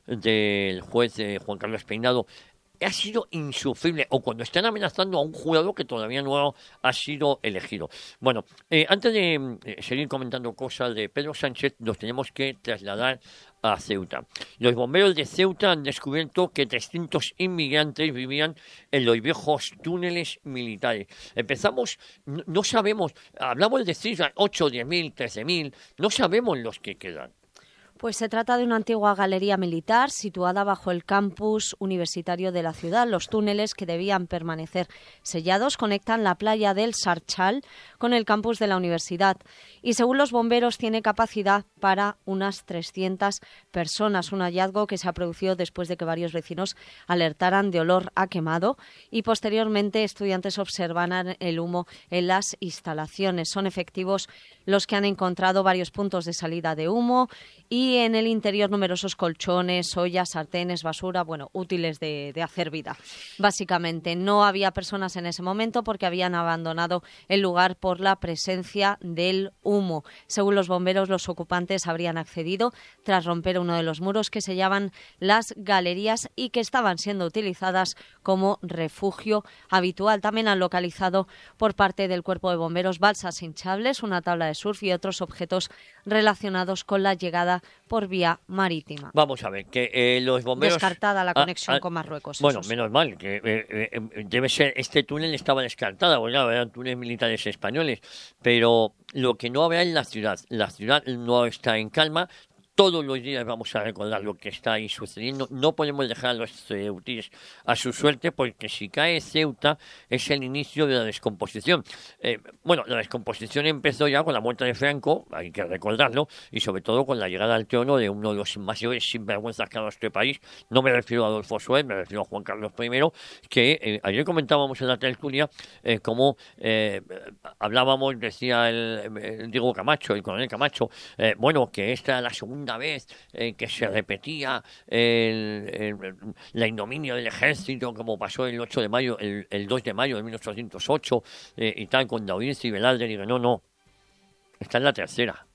del juez eh, Juan Carlos Peinado. Ha sido insufrible, o cuando están amenazando a un jurado que todavía no ha sido elegido. Bueno, eh, antes de eh, seguir comentando cosas de Pedro Sánchez, nos tenemos que trasladar a Ceuta. Los bomberos de Ceuta han descubierto que trescientos inmigrantes vivían en los viejos túneles militares. Empezamos, no, no sabemos, hablamos de cifras, ocho, diez mil, trece mil, no sabemos los que quedan. Pues se trata de una antigua galería militar situada bajo el campus universitario de la ciudad. Los túneles, que debían permanecer sellados, conectan la playa del Sarchal con el campus de la universidad y, según los bomberos, tiene capacidad para unas trescientas personas. Un hallazgo que se ha producido después de que varios vecinos alertaran de olor a quemado y posteriormente estudiantes observaran el humo en las instalaciones. Son efectivos los que han encontrado varios puntos de salida de humo y en el interior numerosos colchones, ollas, sartenes, basura, bueno, útiles de, de hacer vida. Básicamente, no había personas en ese momento porque habían abandonado el lugar por la presencia del humo. Según los bomberos, los ocupantes habrían accedido tras romper uno de los muros que sellaban las galerías y que estaban siendo utilizadas como refugio habitual. También han localizado por parte del cuerpo de bomberos balsas hinchables, una tabla de surf y otros objetos relacionados con la llegada por vía marítima. Vamos a ver, que eh, los bomberos... Descartada la conexión ah, ah, con Marruecos. Bueno, sí. menos mal, que eh, eh, debe ser, este túnel estaba descartado, porque claro, eran túneles militares españoles, pero lo que no habrá en la ciudad, la ciudad no está en calma. Todos los días vamos a recordar lo que está ahí sucediendo. No podemos dejar a los ceutíes a su suerte, porque si cae Ceuta es el inicio de la descomposición. Eh, bueno, la descomposición empezó ya con la muerte de Franco, hay que recordarlo, y sobre todo con la llegada al trono de uno de los mayores sinvergüenzas que ha dado este país. No me refiero a Adolfo Suez, me refiero a Juan Carlos primero, que eh, ayer comentábamos en la tertulia eh, cómo eh, hablábamos, decía el, el Diego Camacho, el coronel Camacho, eh, bueno, que esta era la segunda vez eh, que se repetía el, el, la ignominia del ejército, como pasó el ocho de mayo, el, el dos de mayo de mil ochocientos ocho eh, y tal, con Daoíz y Velarde. Digo, no, no, esta es la tercera.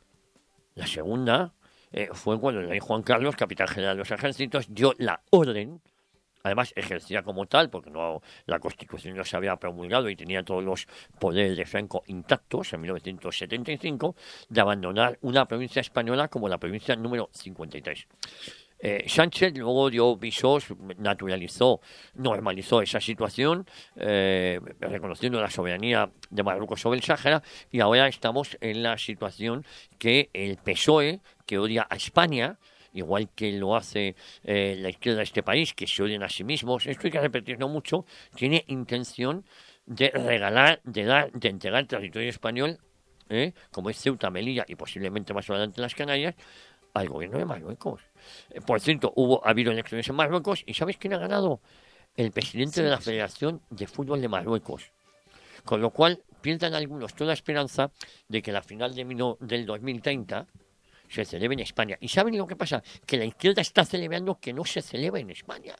La segunda eh, fue cuando el rey Juan Carlos, capitán general de los ejércitos, dio la orden, además ejercía como tal, porque no la Constitución no se había promulgado y tenía todos los poderes de Franco intactos en mil novecientos setenta y cinco, de abandonar una provincia española como la provincia número cincuenta y tres. Eh, Sánchez luego dio visos, naturalizó, normalizó esa situación, eh, reconociendo la soberanía de Marruecos sobre el Sáhara, y ahora estamos en la situación que el P S O E, que odia a España, igual que lo hace eh, la izquierda de este país, que se odian a sí mismos, esto hay que repetirlo mucho, tiene intención de regalar, de dar, de entregar territorio español, eh, como es Ceuta, Melilla y posiblemente más adelante las Canarias, al gobierno de Marruecos. Eh, por cierto, hubo, ha habido elecciones en Marruecos y ¿sabes quién ha ganado? El presidente sí, de la Federación de Fútbol de Marruecos. Con lo cual pierden algunos toda esperanza de que la final de mino, del dos mil treinta se celebre en España. ¿Y saben lo que pasa? Que la izquierda está celebrando que no se celebre en España.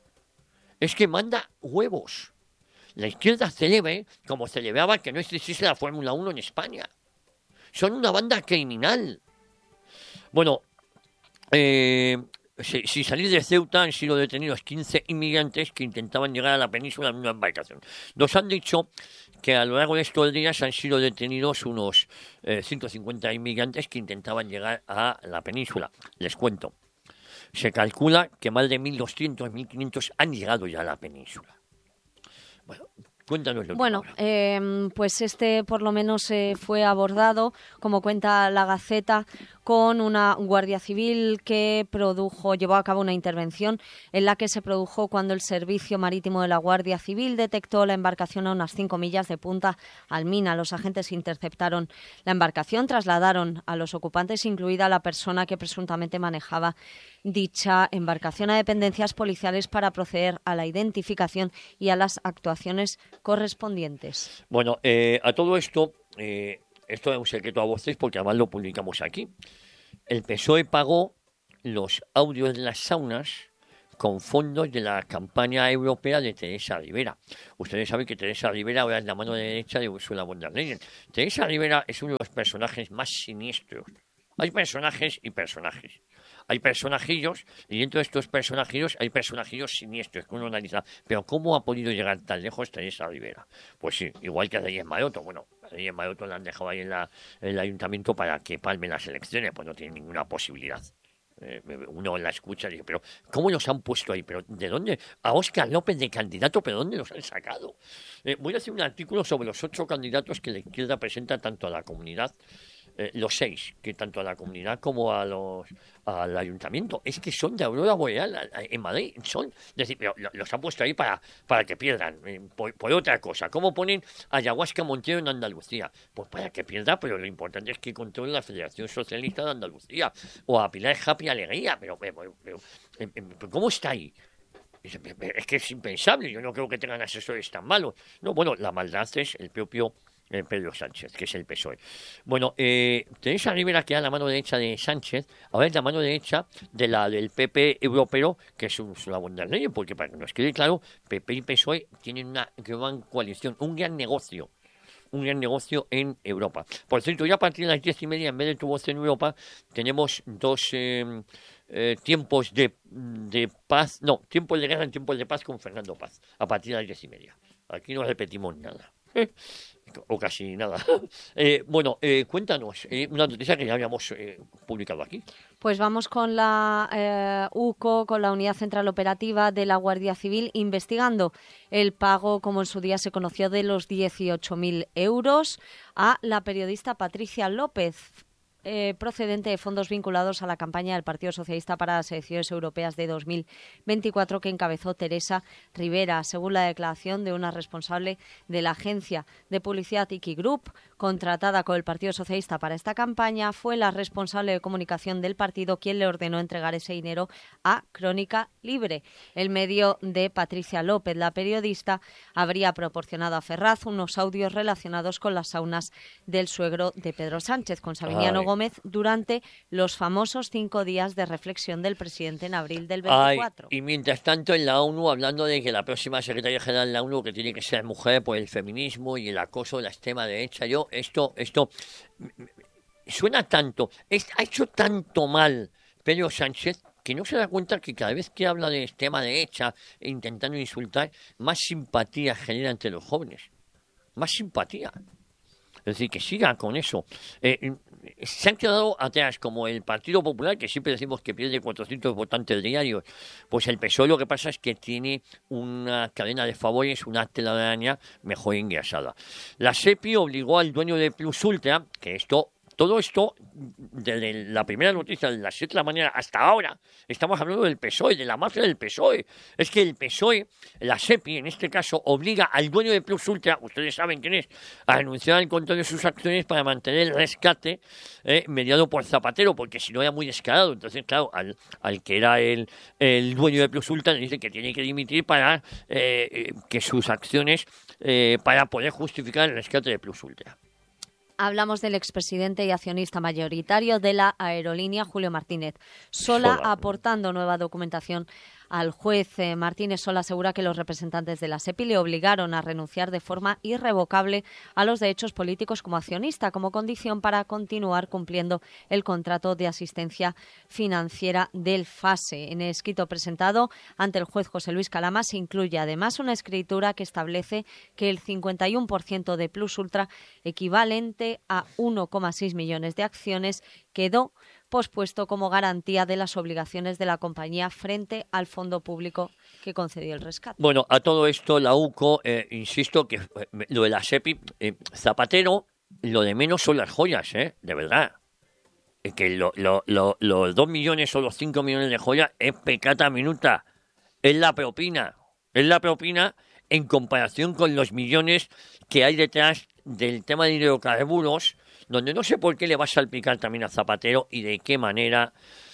Es que manda huevos. La izquierda celebre como celebraba que no existiese la Fórmula uno en España. Son una banda criminal. Bueno, eh, si, si salir de Ceuta han sido detenidos quince inmigrantes que intentaban llegar a la península en una embarcación. Nos han dicho que a lo largo de estos días han sido detenidos unos eh, ciento cincuenta inmigrantes que intentaban llegar a la península. Les cuento. Se calcula que más de mil doscientos, mil quinientos han llegado ya a la península. Bueno, cuéntanoslo. Bueno, eh, pues este por lo menos eh, fue abordado, como cuenta la Gaceta, con una Guardia Civil que produjo, llevó a cabo una intervención en la que se produjo cuando el Servicio Marítimo de la Guardia Civil detectó la embarcación a unas cinco millas de Punta Almina. Los agentes interceptaron la embarcación, trasladaron a los ocupantes, incluida la persona que presuntamente manejaba dicha embarcación, a dependencias policiales para proceder a la identificación y a las actuaciones correspondientes. Bueno, eh, a todo esto... Eh... Esto es un secreto a voces porque además lo publicamos aquí. El P S O E pagó los audios de las saunas con fondos de la campaña europea de Teresa Rivera. Ustedes saben que Teresa Rivera ahora es la mano derecha de Ursula von der Leyen. Teresa Rivera es uno de los personajes más siniestros. Hay personajes y personajes. Hay personajillos, y dentro de estos personajillos hay personajillos siniestros que uno analiza. Pero ¿cómo ha podido llegar tan lejos Teresa Rivera? Pues sí, igual que a Reyes Maroto. Bueno, a Reyes Maroto la han dejado ahí en, la, en el ayuntamiento para que palmen las elecciones, pues no tiene ninguna posibilidad. Eh, uno la escucha y dice, pero ¿cómo los han puesto ahí? ¿Pero de dónde? A Óscar López de candidato, ¿pero dónde los han sacado? Eh, voy a hacer un artículo sobre los ocho candidatos que la izquierda presenta tanto a la comunidad, eh, los seis, que tanto a la comunidad como a los al ayuntamiento, es que son de Aurora Boreal en Madrid, son, es decir, pero los han puesto ahí para, para que pierdan, eh, por, por otra cosa. ¿Cómo ponen a Ayahuasca Montero en Andalucía? Pues para que pierda, pero lo importante es que controle la Federación Socialista de Andalucía, o a Pilar Happy Alegría, pero, pero, pero, pero ¿cómo está ahí? Es que es impensable, yo no creo que tengan asesores tan malos. No, bueno, la maldad es el propio eh, Pedro Sánchez, que es el P S O E. Bueno, eh, Teresa Rivera, que era la mano derecha de Sánchez, ahora es la mano derecha de la del P P europeo, que es una von der Leyen, porque para que nos quede claro, P P y P S O E tienen una gran coalición, un gran negocio. un gran negocio en Europa. Por cierto, ya a partir de las diez y media, en vez de Tu Voz en Europa, tenemos dos eh, eh, tiempos de, de paz, no, tiempos de guerra en tiempos de paz con Fernando Paz, a partir de las diez y media. Aquí no repetimos nada. ¿Eh? O casi nada. Eh, bueno, eh, cuéntanos eh, una noticia que ya habíamos eh, publicado aquí. Pues vamos con la eh, U C O, con la Unidad Central Operativa de la Guardia Civil, investigando el pago, como en su día se conoció, de los dieciocho mil euros a la periodista Patricia López, Eh, procedente de fondos vinculados a la campaña del Partido Socialista para las elecciones europeas de dos mil veinticuatro que encabezó Teresa Rivera, según la declaración de una responsable de la agencia de publicidad Iki Group, contratada con el Partido Socialista para esta campaña. Fue la responsable de comunicación del partido quien le ordenó entregar ese dinero a Crónica Libre. El medio de Patricia López, la periodista, habría proporcionado a Ferraz unos audios relacionados con las saunas del suegro de Pedro Sánchez, con Sabiniano Ay. Gómez, durante los famosos cinco días de reflexión del presidente en abril del veinticuatro. Ay, y mientras tanto en la ONU, hablando de que la próxima secretaria general de la ONU, que tiene que ser mujer por el feminismo y el acoso de la extrema derecha, yo, esto, esto suena tanto, es, ha hecho tanto mal Pedro Sánchez que no se da cuenta que cada vez que habla de extrema derecha e intentando insultar, más simpatía genera entre los jóvenes, más simpatía. Es decir, que siga con eso. Eh, se han quedado atrás, como el Partido Popular, que siempre decimos que pierde cuatrocientos votantes diarios. Pues el P S O E lo que pasa es que tiene una cadena de favores, una telaraña mejor engrasada. La SEPI obligó al dueño de Plus Ultra, que esto todo esto, desde la primera noticia de las siete de la mañana hasta ahora, estamos hablando del P S O E, de la mafia del P S O E. Es que el P S O E, la SEPI en este caso, obliga al dueño de Plus Ultra, ustedes saben quién es, a renunciar al control de sus acciones para mantener el rescate eh, mediado por Zapatero, porque si no era muy descarado. Entonces, claro, al, al que era el, el dueño de Plus Ultra le dice que tiene que dimitir para eh, que sus acciones, eh, para poder justificar el rescate de Plus Ultra. Hablamos del expresidente y accionista mayoritario de la aerolínea, Julio Martínez Sola, Sola. aportando nueva documentación al juez. eh, Martínez Sola asegura que los representantes de la SEPI le obligaron a renunciar de forma irrevocable a los derechos políticos como accionista, como condición para continuar cumpliendo el contrato de asistencia financiera del FASE. En el escrito presentado ante el juez José Luis Calama se incluye además una escritura que establece que el cincuenta y uno por ciento de Plus Ultra, equivalente a uno coma seis millones de acciones, quedó pospuesto como garantía de las obligaciones de la compañía frente al fondo público que concedió el rescate. Bueno, a todo esto la U C O, eh, insisto que eh, lo de la SEPI, eh, Zapatero, lo de menos son las joyas, ¿eh? De verdad. Es que lo, lo, lo, los dos millones o los cinco millones de joyas es pecata minuta. Es la propina. Es la propina en comparación con los millones que hay detrás del tema de hidrocarburos, donde no sé por qué le va a salpicar también a Zapatero y de qué manera,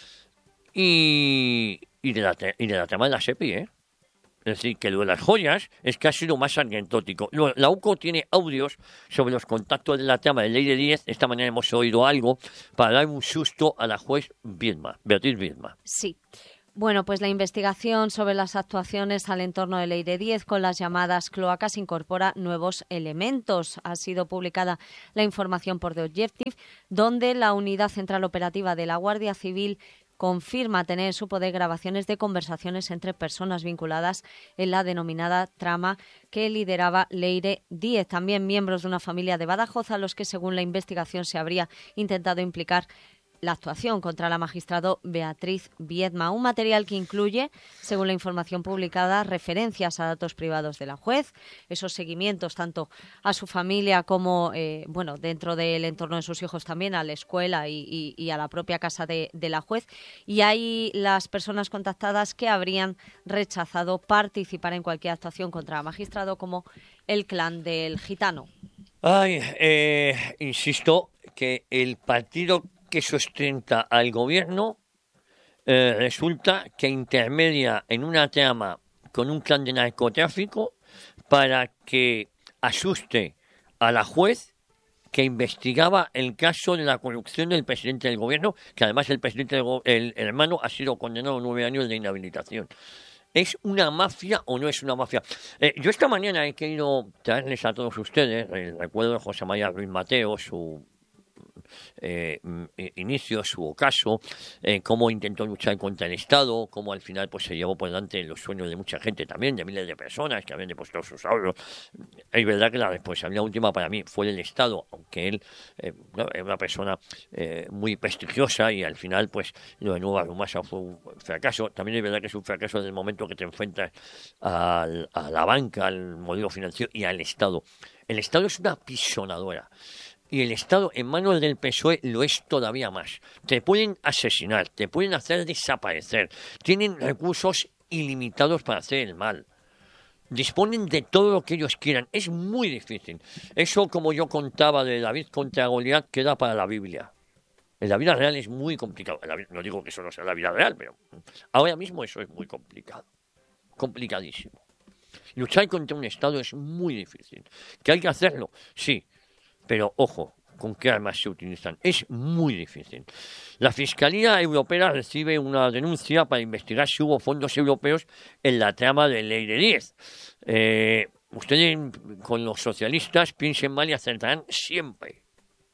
y, y, de, la, y de la tema de la SEPI, ¿eh? Es decir, que lo de las joyas es que ha sido más anecdótico. La U C O tiene audios sobre los contactos de la trama de Ley de diez. Esta mañana hemos oído algo para dar un susto a la juez Viedma, Beatriz Viedma. Sí. Bueno, pues la investigación sobre las actuaciones al entorno de Leire diez con las llamadas cloacas incorpora nuevos elementos. Ha sido publicada la información por The Objective, donde la Unidad Central Operativa de la Guardia Civil confirma tener en su poder grabaciones de conversaciones entre personas vinculadas en la denominada trama que lideraba Leire diez. También miembros de una familia de Badajoz a los que, según la investigación, se habría intentado implicar la actuación contra la magistrado Beatriz Viedma. Un material que incluye, según la información publicada, referencias a datos privados de la juez, esos seguimientos tanto a su familia como, eh, bueno, dentro del entorno de sus hijos también, a la escuela y, y, y a la propia casa de, de la juez. Y hay las personas contactadas que habrían rechazado participar en cualquier actuación contra la magistrado, como el clan del Gitano. Ay, eh, insisto que el partido que sustenta al gobierno eh, resulta que intermedia en una trama con un clan de narcotráfico para que asuste a la juez que investigaba el caso de la corrupción del presidente del gobierno, que además el presidente del go- el, el hermano ha sido condenado a nueve años de inhabilitación. ¿Es una mafia o no es una mafia? Eh, yo esta mañana he querido traerles a todos ustedes el recuerdo de José María Ruiz Mateo, su Eh, inicio, su ocaso, eh, cómo intentó luchar contra el Estado, cómo al final pues se llevó por delante los sueños de mucha gente también, de miles de personas que habían depositado sus ahorros. Es verdad que la responsabilidad última para mí fue del Estado, aunque él eh, no, es una persona eh, muy prestigiosa y al final pues lo de Nueva Rumasa fue un fracaso. También es verdad que es un fracaso desde el momento que te enfrentas al, a la banca, al modelo financiero y al Estado. El Estado es una pisonadora. Y el Estado en manos del P S O E lo es todavía más. Te pueden asesinar, te pueden hacer desaparecer. Tienen recursos ilimitados para hacer el mal. Disponen de todo lo que ellos quieran. Es muy difícil. Eso, como yo contaba de David contra Goliat, queda para la Biblia. En la vida real es muy complicado. No digo que eso no sea la vida real, pero ahora mismo eso es muy complicado. Complicadísimo. Luchar contra un Estado es muy difícil. ¿Que hay que hacerlo? Sí. Pero, ojo, ¿con qué armas se utilizan? Es muy difícil. La Fiscalía Europea recibe una denuncia para investigar si hubo fondos europeos en la trama de Ley de diez. Eh, ustedes, con los socialistas, piensen mal y acertarán siempre.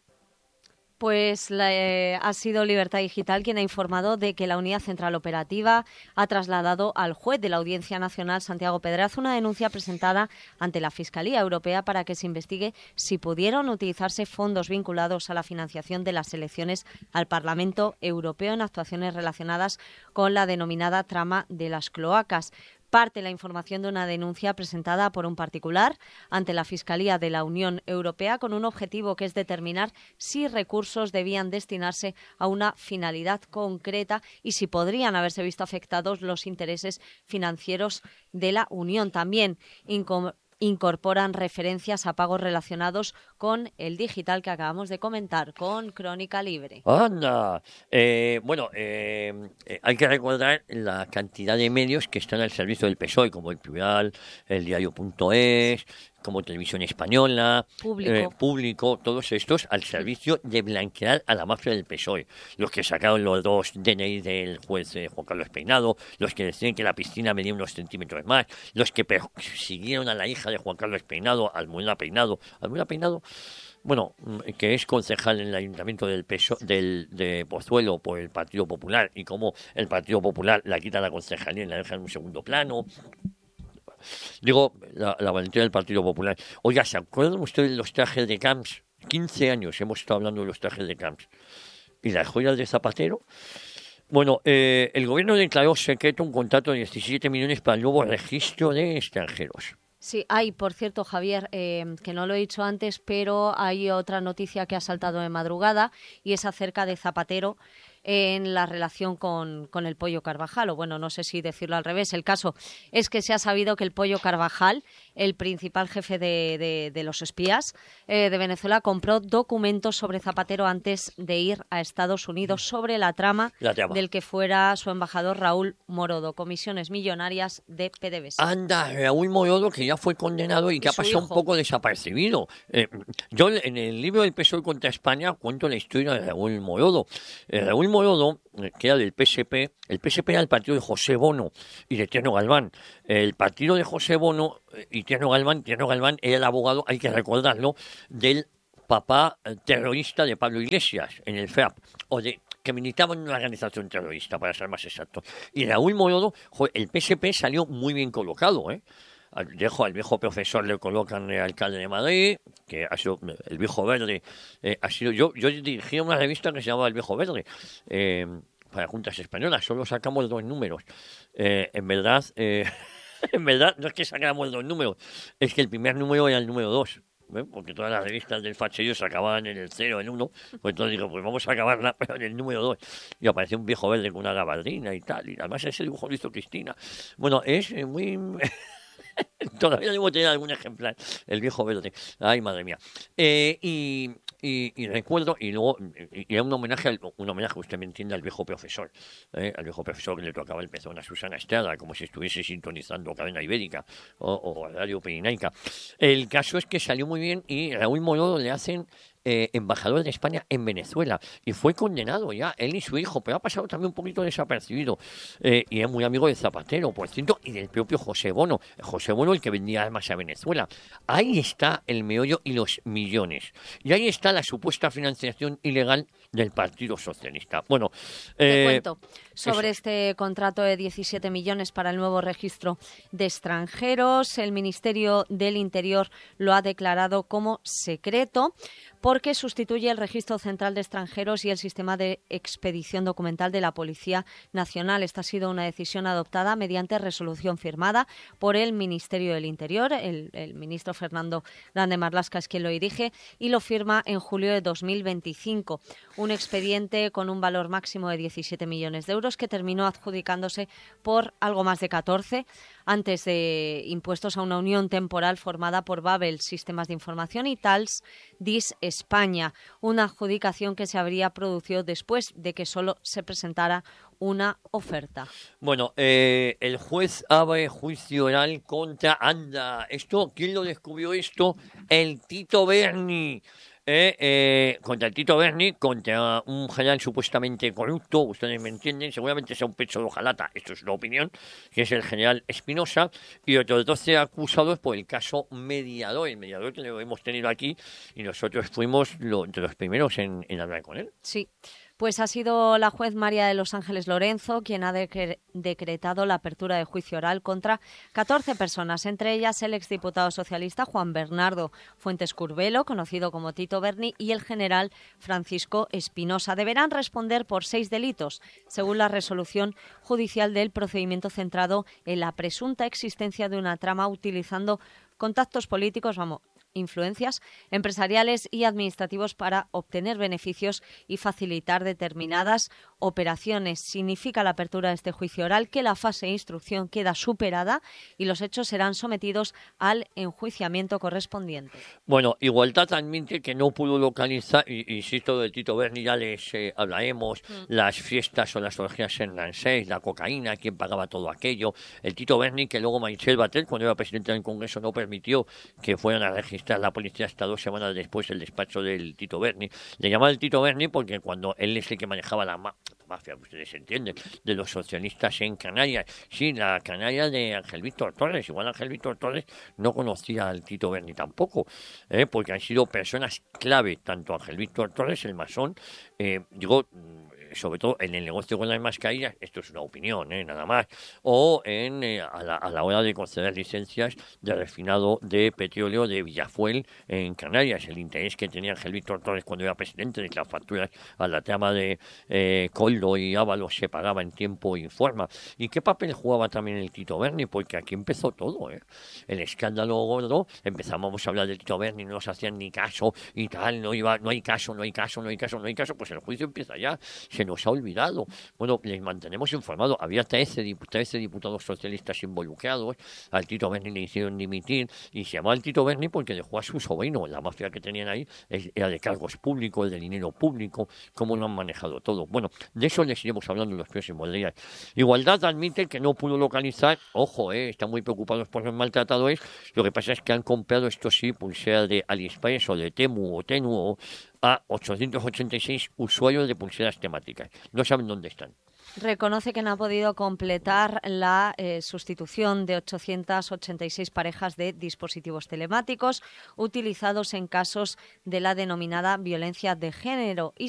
Pues la, eh, ha sido Libertad Digital quien ha informado de que la Unidad Central Operativa ha trasladado al juez de la Audiencia Nacional, Santiago Pedraza, una denuncia presentada ante la Fiscalía Europea para que se investigue si pudieron utilizarse fondos vinculados a la financiación de las elecciones al Parlamento Europeo en actuaciones relacionadas con la denominada trama de las cloacas. parte la información de una denuncia presentada por un particular ante la Fiscalía de la Unión Europea con un objetivo que es determinar si recursos debían destinarse a una finalidad concreta y si podrían haberse visto afectados los intereses financieros de la Unión. También incom- incorporan referencias a pagos relacionados con el digital que acabamos de comentar, con Crónica Libre. ¡Anda! Eh, bueno, eh, eh, hay que recordar la cantidad de medios que están al servicio del P S O E, como el Plural, el Diario punto es, como Televisión Española, Público. eh, Público, todos estos al servicio de blanquear a la mafia del P S O E. Los que sacaron los dos D N I del juez eh, Juan Carlos Peinado, los que decían que la piscina medía unos centímetros más, los que persiguieron a la hija de Juan Carlos Peinado, Almudena Peinado, Almudena Peinado, bueno, que es concejal en el Ayuntamiento del P S O E, del, de Pozuelo por el Partido Popular, y como el Partido Popular la quita la concejalía y la deja en un segundo plano. Digo, la, la valentía del Partido Popular. Oiga, ¿se acuerdan ustedes de los trajes de Camps? quince años hemos estado hablando de los trajes de Camps. ¿Y las joyas de Zapatero? Bueno, eh, el gobierno declaró secreto un contrato de diecisiete millones para el nuevo registro de extranjeros. Sí, hay, por cierto, Javier, eh, que no lo he dicho antes, pero hay otra noticia que ha saltado de madrugada y es acerca de Zapatero en la relación con, con el Pollo Carvajal, o bueno, no sé si decirlo al revés. El caso es que se ha sabido que el Pollo Carvajal, el principal jefe de, de, de los espías eh, de Venezuela, compró documentos sobre Zapatero antes de ir a Estados Unidos sobre la trama, la trama. del que fuera su embajador Raúl Morodo, comisiones millonarias de P D V S A. Anda, Raúl Morodo, que ya fue condenado y, y que ha pasado hijo. un poco desapercibido. Eh, yo en el libro del P S O E contra España cuento la historia de Raúl Morodo. Eh, Raúl Morodo, que era del P S P, el P S P era el partido de José Bono y de Tierno Galván. El partido de José Bono y Tierno Galván, Tierno Galván era el abogado, hay que recordarlo, del papá terrorista de Pablo Iglesias en el F E A P, o de que militaba en una organización terrorista, para ser más exacto. Y Raúl Morodo, joder, el P S P salió muy bien colocado, ¿eh? Al viejo, al viejo profesor le colocan el alcalde de Madrid, que ha sido el Viejo Verde, eh, ha sido yo, yo dirigía una revista que se llamaba El Viejo Verde, eh, para Juntas Españolas, solo sacamos dos números. Eh, en verdad, eh, en verdad, no es que sacáramos dos números, es que el primer número era el número dos. ¿Eh? Porque todas las revistas del facherío se acababan en el cero, en uno, pues entonces digo, pues vamos a acabarla, pero en el número dos. Y apareció un viejo verde con una gabardina y tal, y además ese dibujo lo hizo Cristina. Bueno, es muy... Todavía debo tener algún ejemplar, el Viejo Verde. Ay, madre mía. Eh, y, y, y recuerdo, y luego, y era un homenaje, al, un homenaje, usted me entiende, al viejo profesor, ¿eh? Al viejo profesor que le tocaba el pezón a Susana Estrada, como si estuviese sintonizando Cadena Ibérica o, o Radio Pirinaica. El caso es que salió muy bien y Raúl Morodo le hacen Eh, embajador de España en Venezuela y fue condenado ya, él y su hijo, pero ha pasado también un poquito desapercibido eh, y es muy amigo de Zapatero, por cierto, y del propio José Bono, José Bono el que vendía armas a Venezuela. Ahí está el meollo y los millones, y ahí está la supuesta financiación ilegal del Partido Socialista. Bueno, te eh, cuento sobre eso. Este contrato de diecisiete millones para el nuevo registro de extranjeros. El Ministerio del Interior lo ha declarado como secreto porque sustituye el Registro Central de Extranjeros y el sistema de expedición documental de la Policía Nacional. Esta ha sido una decisión adoptada mediante resolución firmada por el Ministerio del Interior. El, el ministro Fernando Grande Marlaska es quien lo dirige y lo firma en julio de dos mil veinticinco. Un expediente con un valor máximo de diecisiete millones de euros que terminó adjudicándose por algo más de catorce antes de impuestos a una unión temporal formada por Babel Sistemas de Información y Tals Dis España, una adjudicación que se habría producido después de que solo se presentara una oferta. Bueno, eh, el juez abre juicio oral contra Anda. Esto, ¿quién lo descubrió esto? El Tito Berni. Eh, eh, contra el Tito Berni, contra un general supuestamente corrupto, ustedes me entienden, seguramente sea un pecho de hojalata, esto es una opinión, que es el general Espinosa, y otros doce acusados por el caso Mediador, el mediador que lo hemos tenido aquí, y nosotros fuimos lo, de los primeros en, en hablar con él. Sí. Pues ha sido la juez María de los Ángeles Lorenzo quien ha decre- decretado la apertura de juicio oral contra catorce personas, entre ellas el exdiputado socialista Juan Bernardo Fuentes Curbelo, conocido como Tito Berni, y el general Francisco Espinosa. Deberán responder por seis delitos, según la resolución judicial del procedimiento centrado en la presunta existencia de una trama utilizando contactos políticos, vamos, influencias empresariales y administrativos para obtener beneficios y facilitar determinadas operaciones. Significa la apertura de este juicio oral que la fase de instrucción queda superada y los hechos serán sometidos al enjuiciamiento correspondiente. Bueno, Igualdad admite que no pudo localizar, y insisto, de Tito Berni ya les eh, hablaremos, mm. las fiestas o las orgías en Nancy, la cocaína, quién pagaba todo aquello. El Tito Berni, que luego Michel Batet, cuando era presidente del Congreso, no permitió que fueran a registrar la policía hasta dos semanas después el despacho del Tito Berni. Le llamaba el Tito Berni porque cuando él es el que manejaba la ma- mafia, ustedes entienden, de los socialistas en Canarias. Sí, la Canarias de Ángel Víctor Torres. Igual Ángel Víctor Torres no conocía al Tito Berni tampoco, ¿eh? porque han sido personas clave, tanto Ángel Víctor Torres, el masón, eh, digo, sobre todo en el negocio con las mascarillas, esto es una opinión, ¿eh? nada más, o en eh, a, la, a la hora de conceder licencias de refinado de petróleo de Villafuel en Canarias. El interés que tenía Ángel Víctor Torres cuando era presidente de que las facturas a la trama de eh, Coldo y Ábalos se pagaba en tiempo y forma. ¿Y qué papel jugaba también el Tito Berni? Porque aquí empezó todo, ¿eh? El escándalo gordo, empezamos a hablar del Tito Berni, no nos hacían ni caso y tal, no iba, no hay caso, no hay caso, no hay caso, no hay caso, pues el juicio empieza ya. Se nos ha olvidado. Bueno, les mantenemos informados. Había trece diputados socialistas involucrados. Al Tito Berni le hicieron dimitir y se llamaba el Tito Berni porque dejó a su sobrino. La mafia que tenían ahí era de cargos públicos, de dinero público, cómo lo han manejado todo. Bueno, de eso les iremos hablando en los próximos días. Igualdad admite que no pudo localizar, ojo, eh, están muy preocupados por los maltratadores. Lo que pasa es que han comprado, esto sí, pulseras de AliExpress o de Temu o Tenu o a ochocientos ochenta y seis usuarios de pulseras temáticas. No saben dónde están. Reconoce que no ha podido completar la eh, sustitución de ochocientas ochenta y seis parejas de dispositivos telemáticos utilizados en casos de la denominada violencia de género y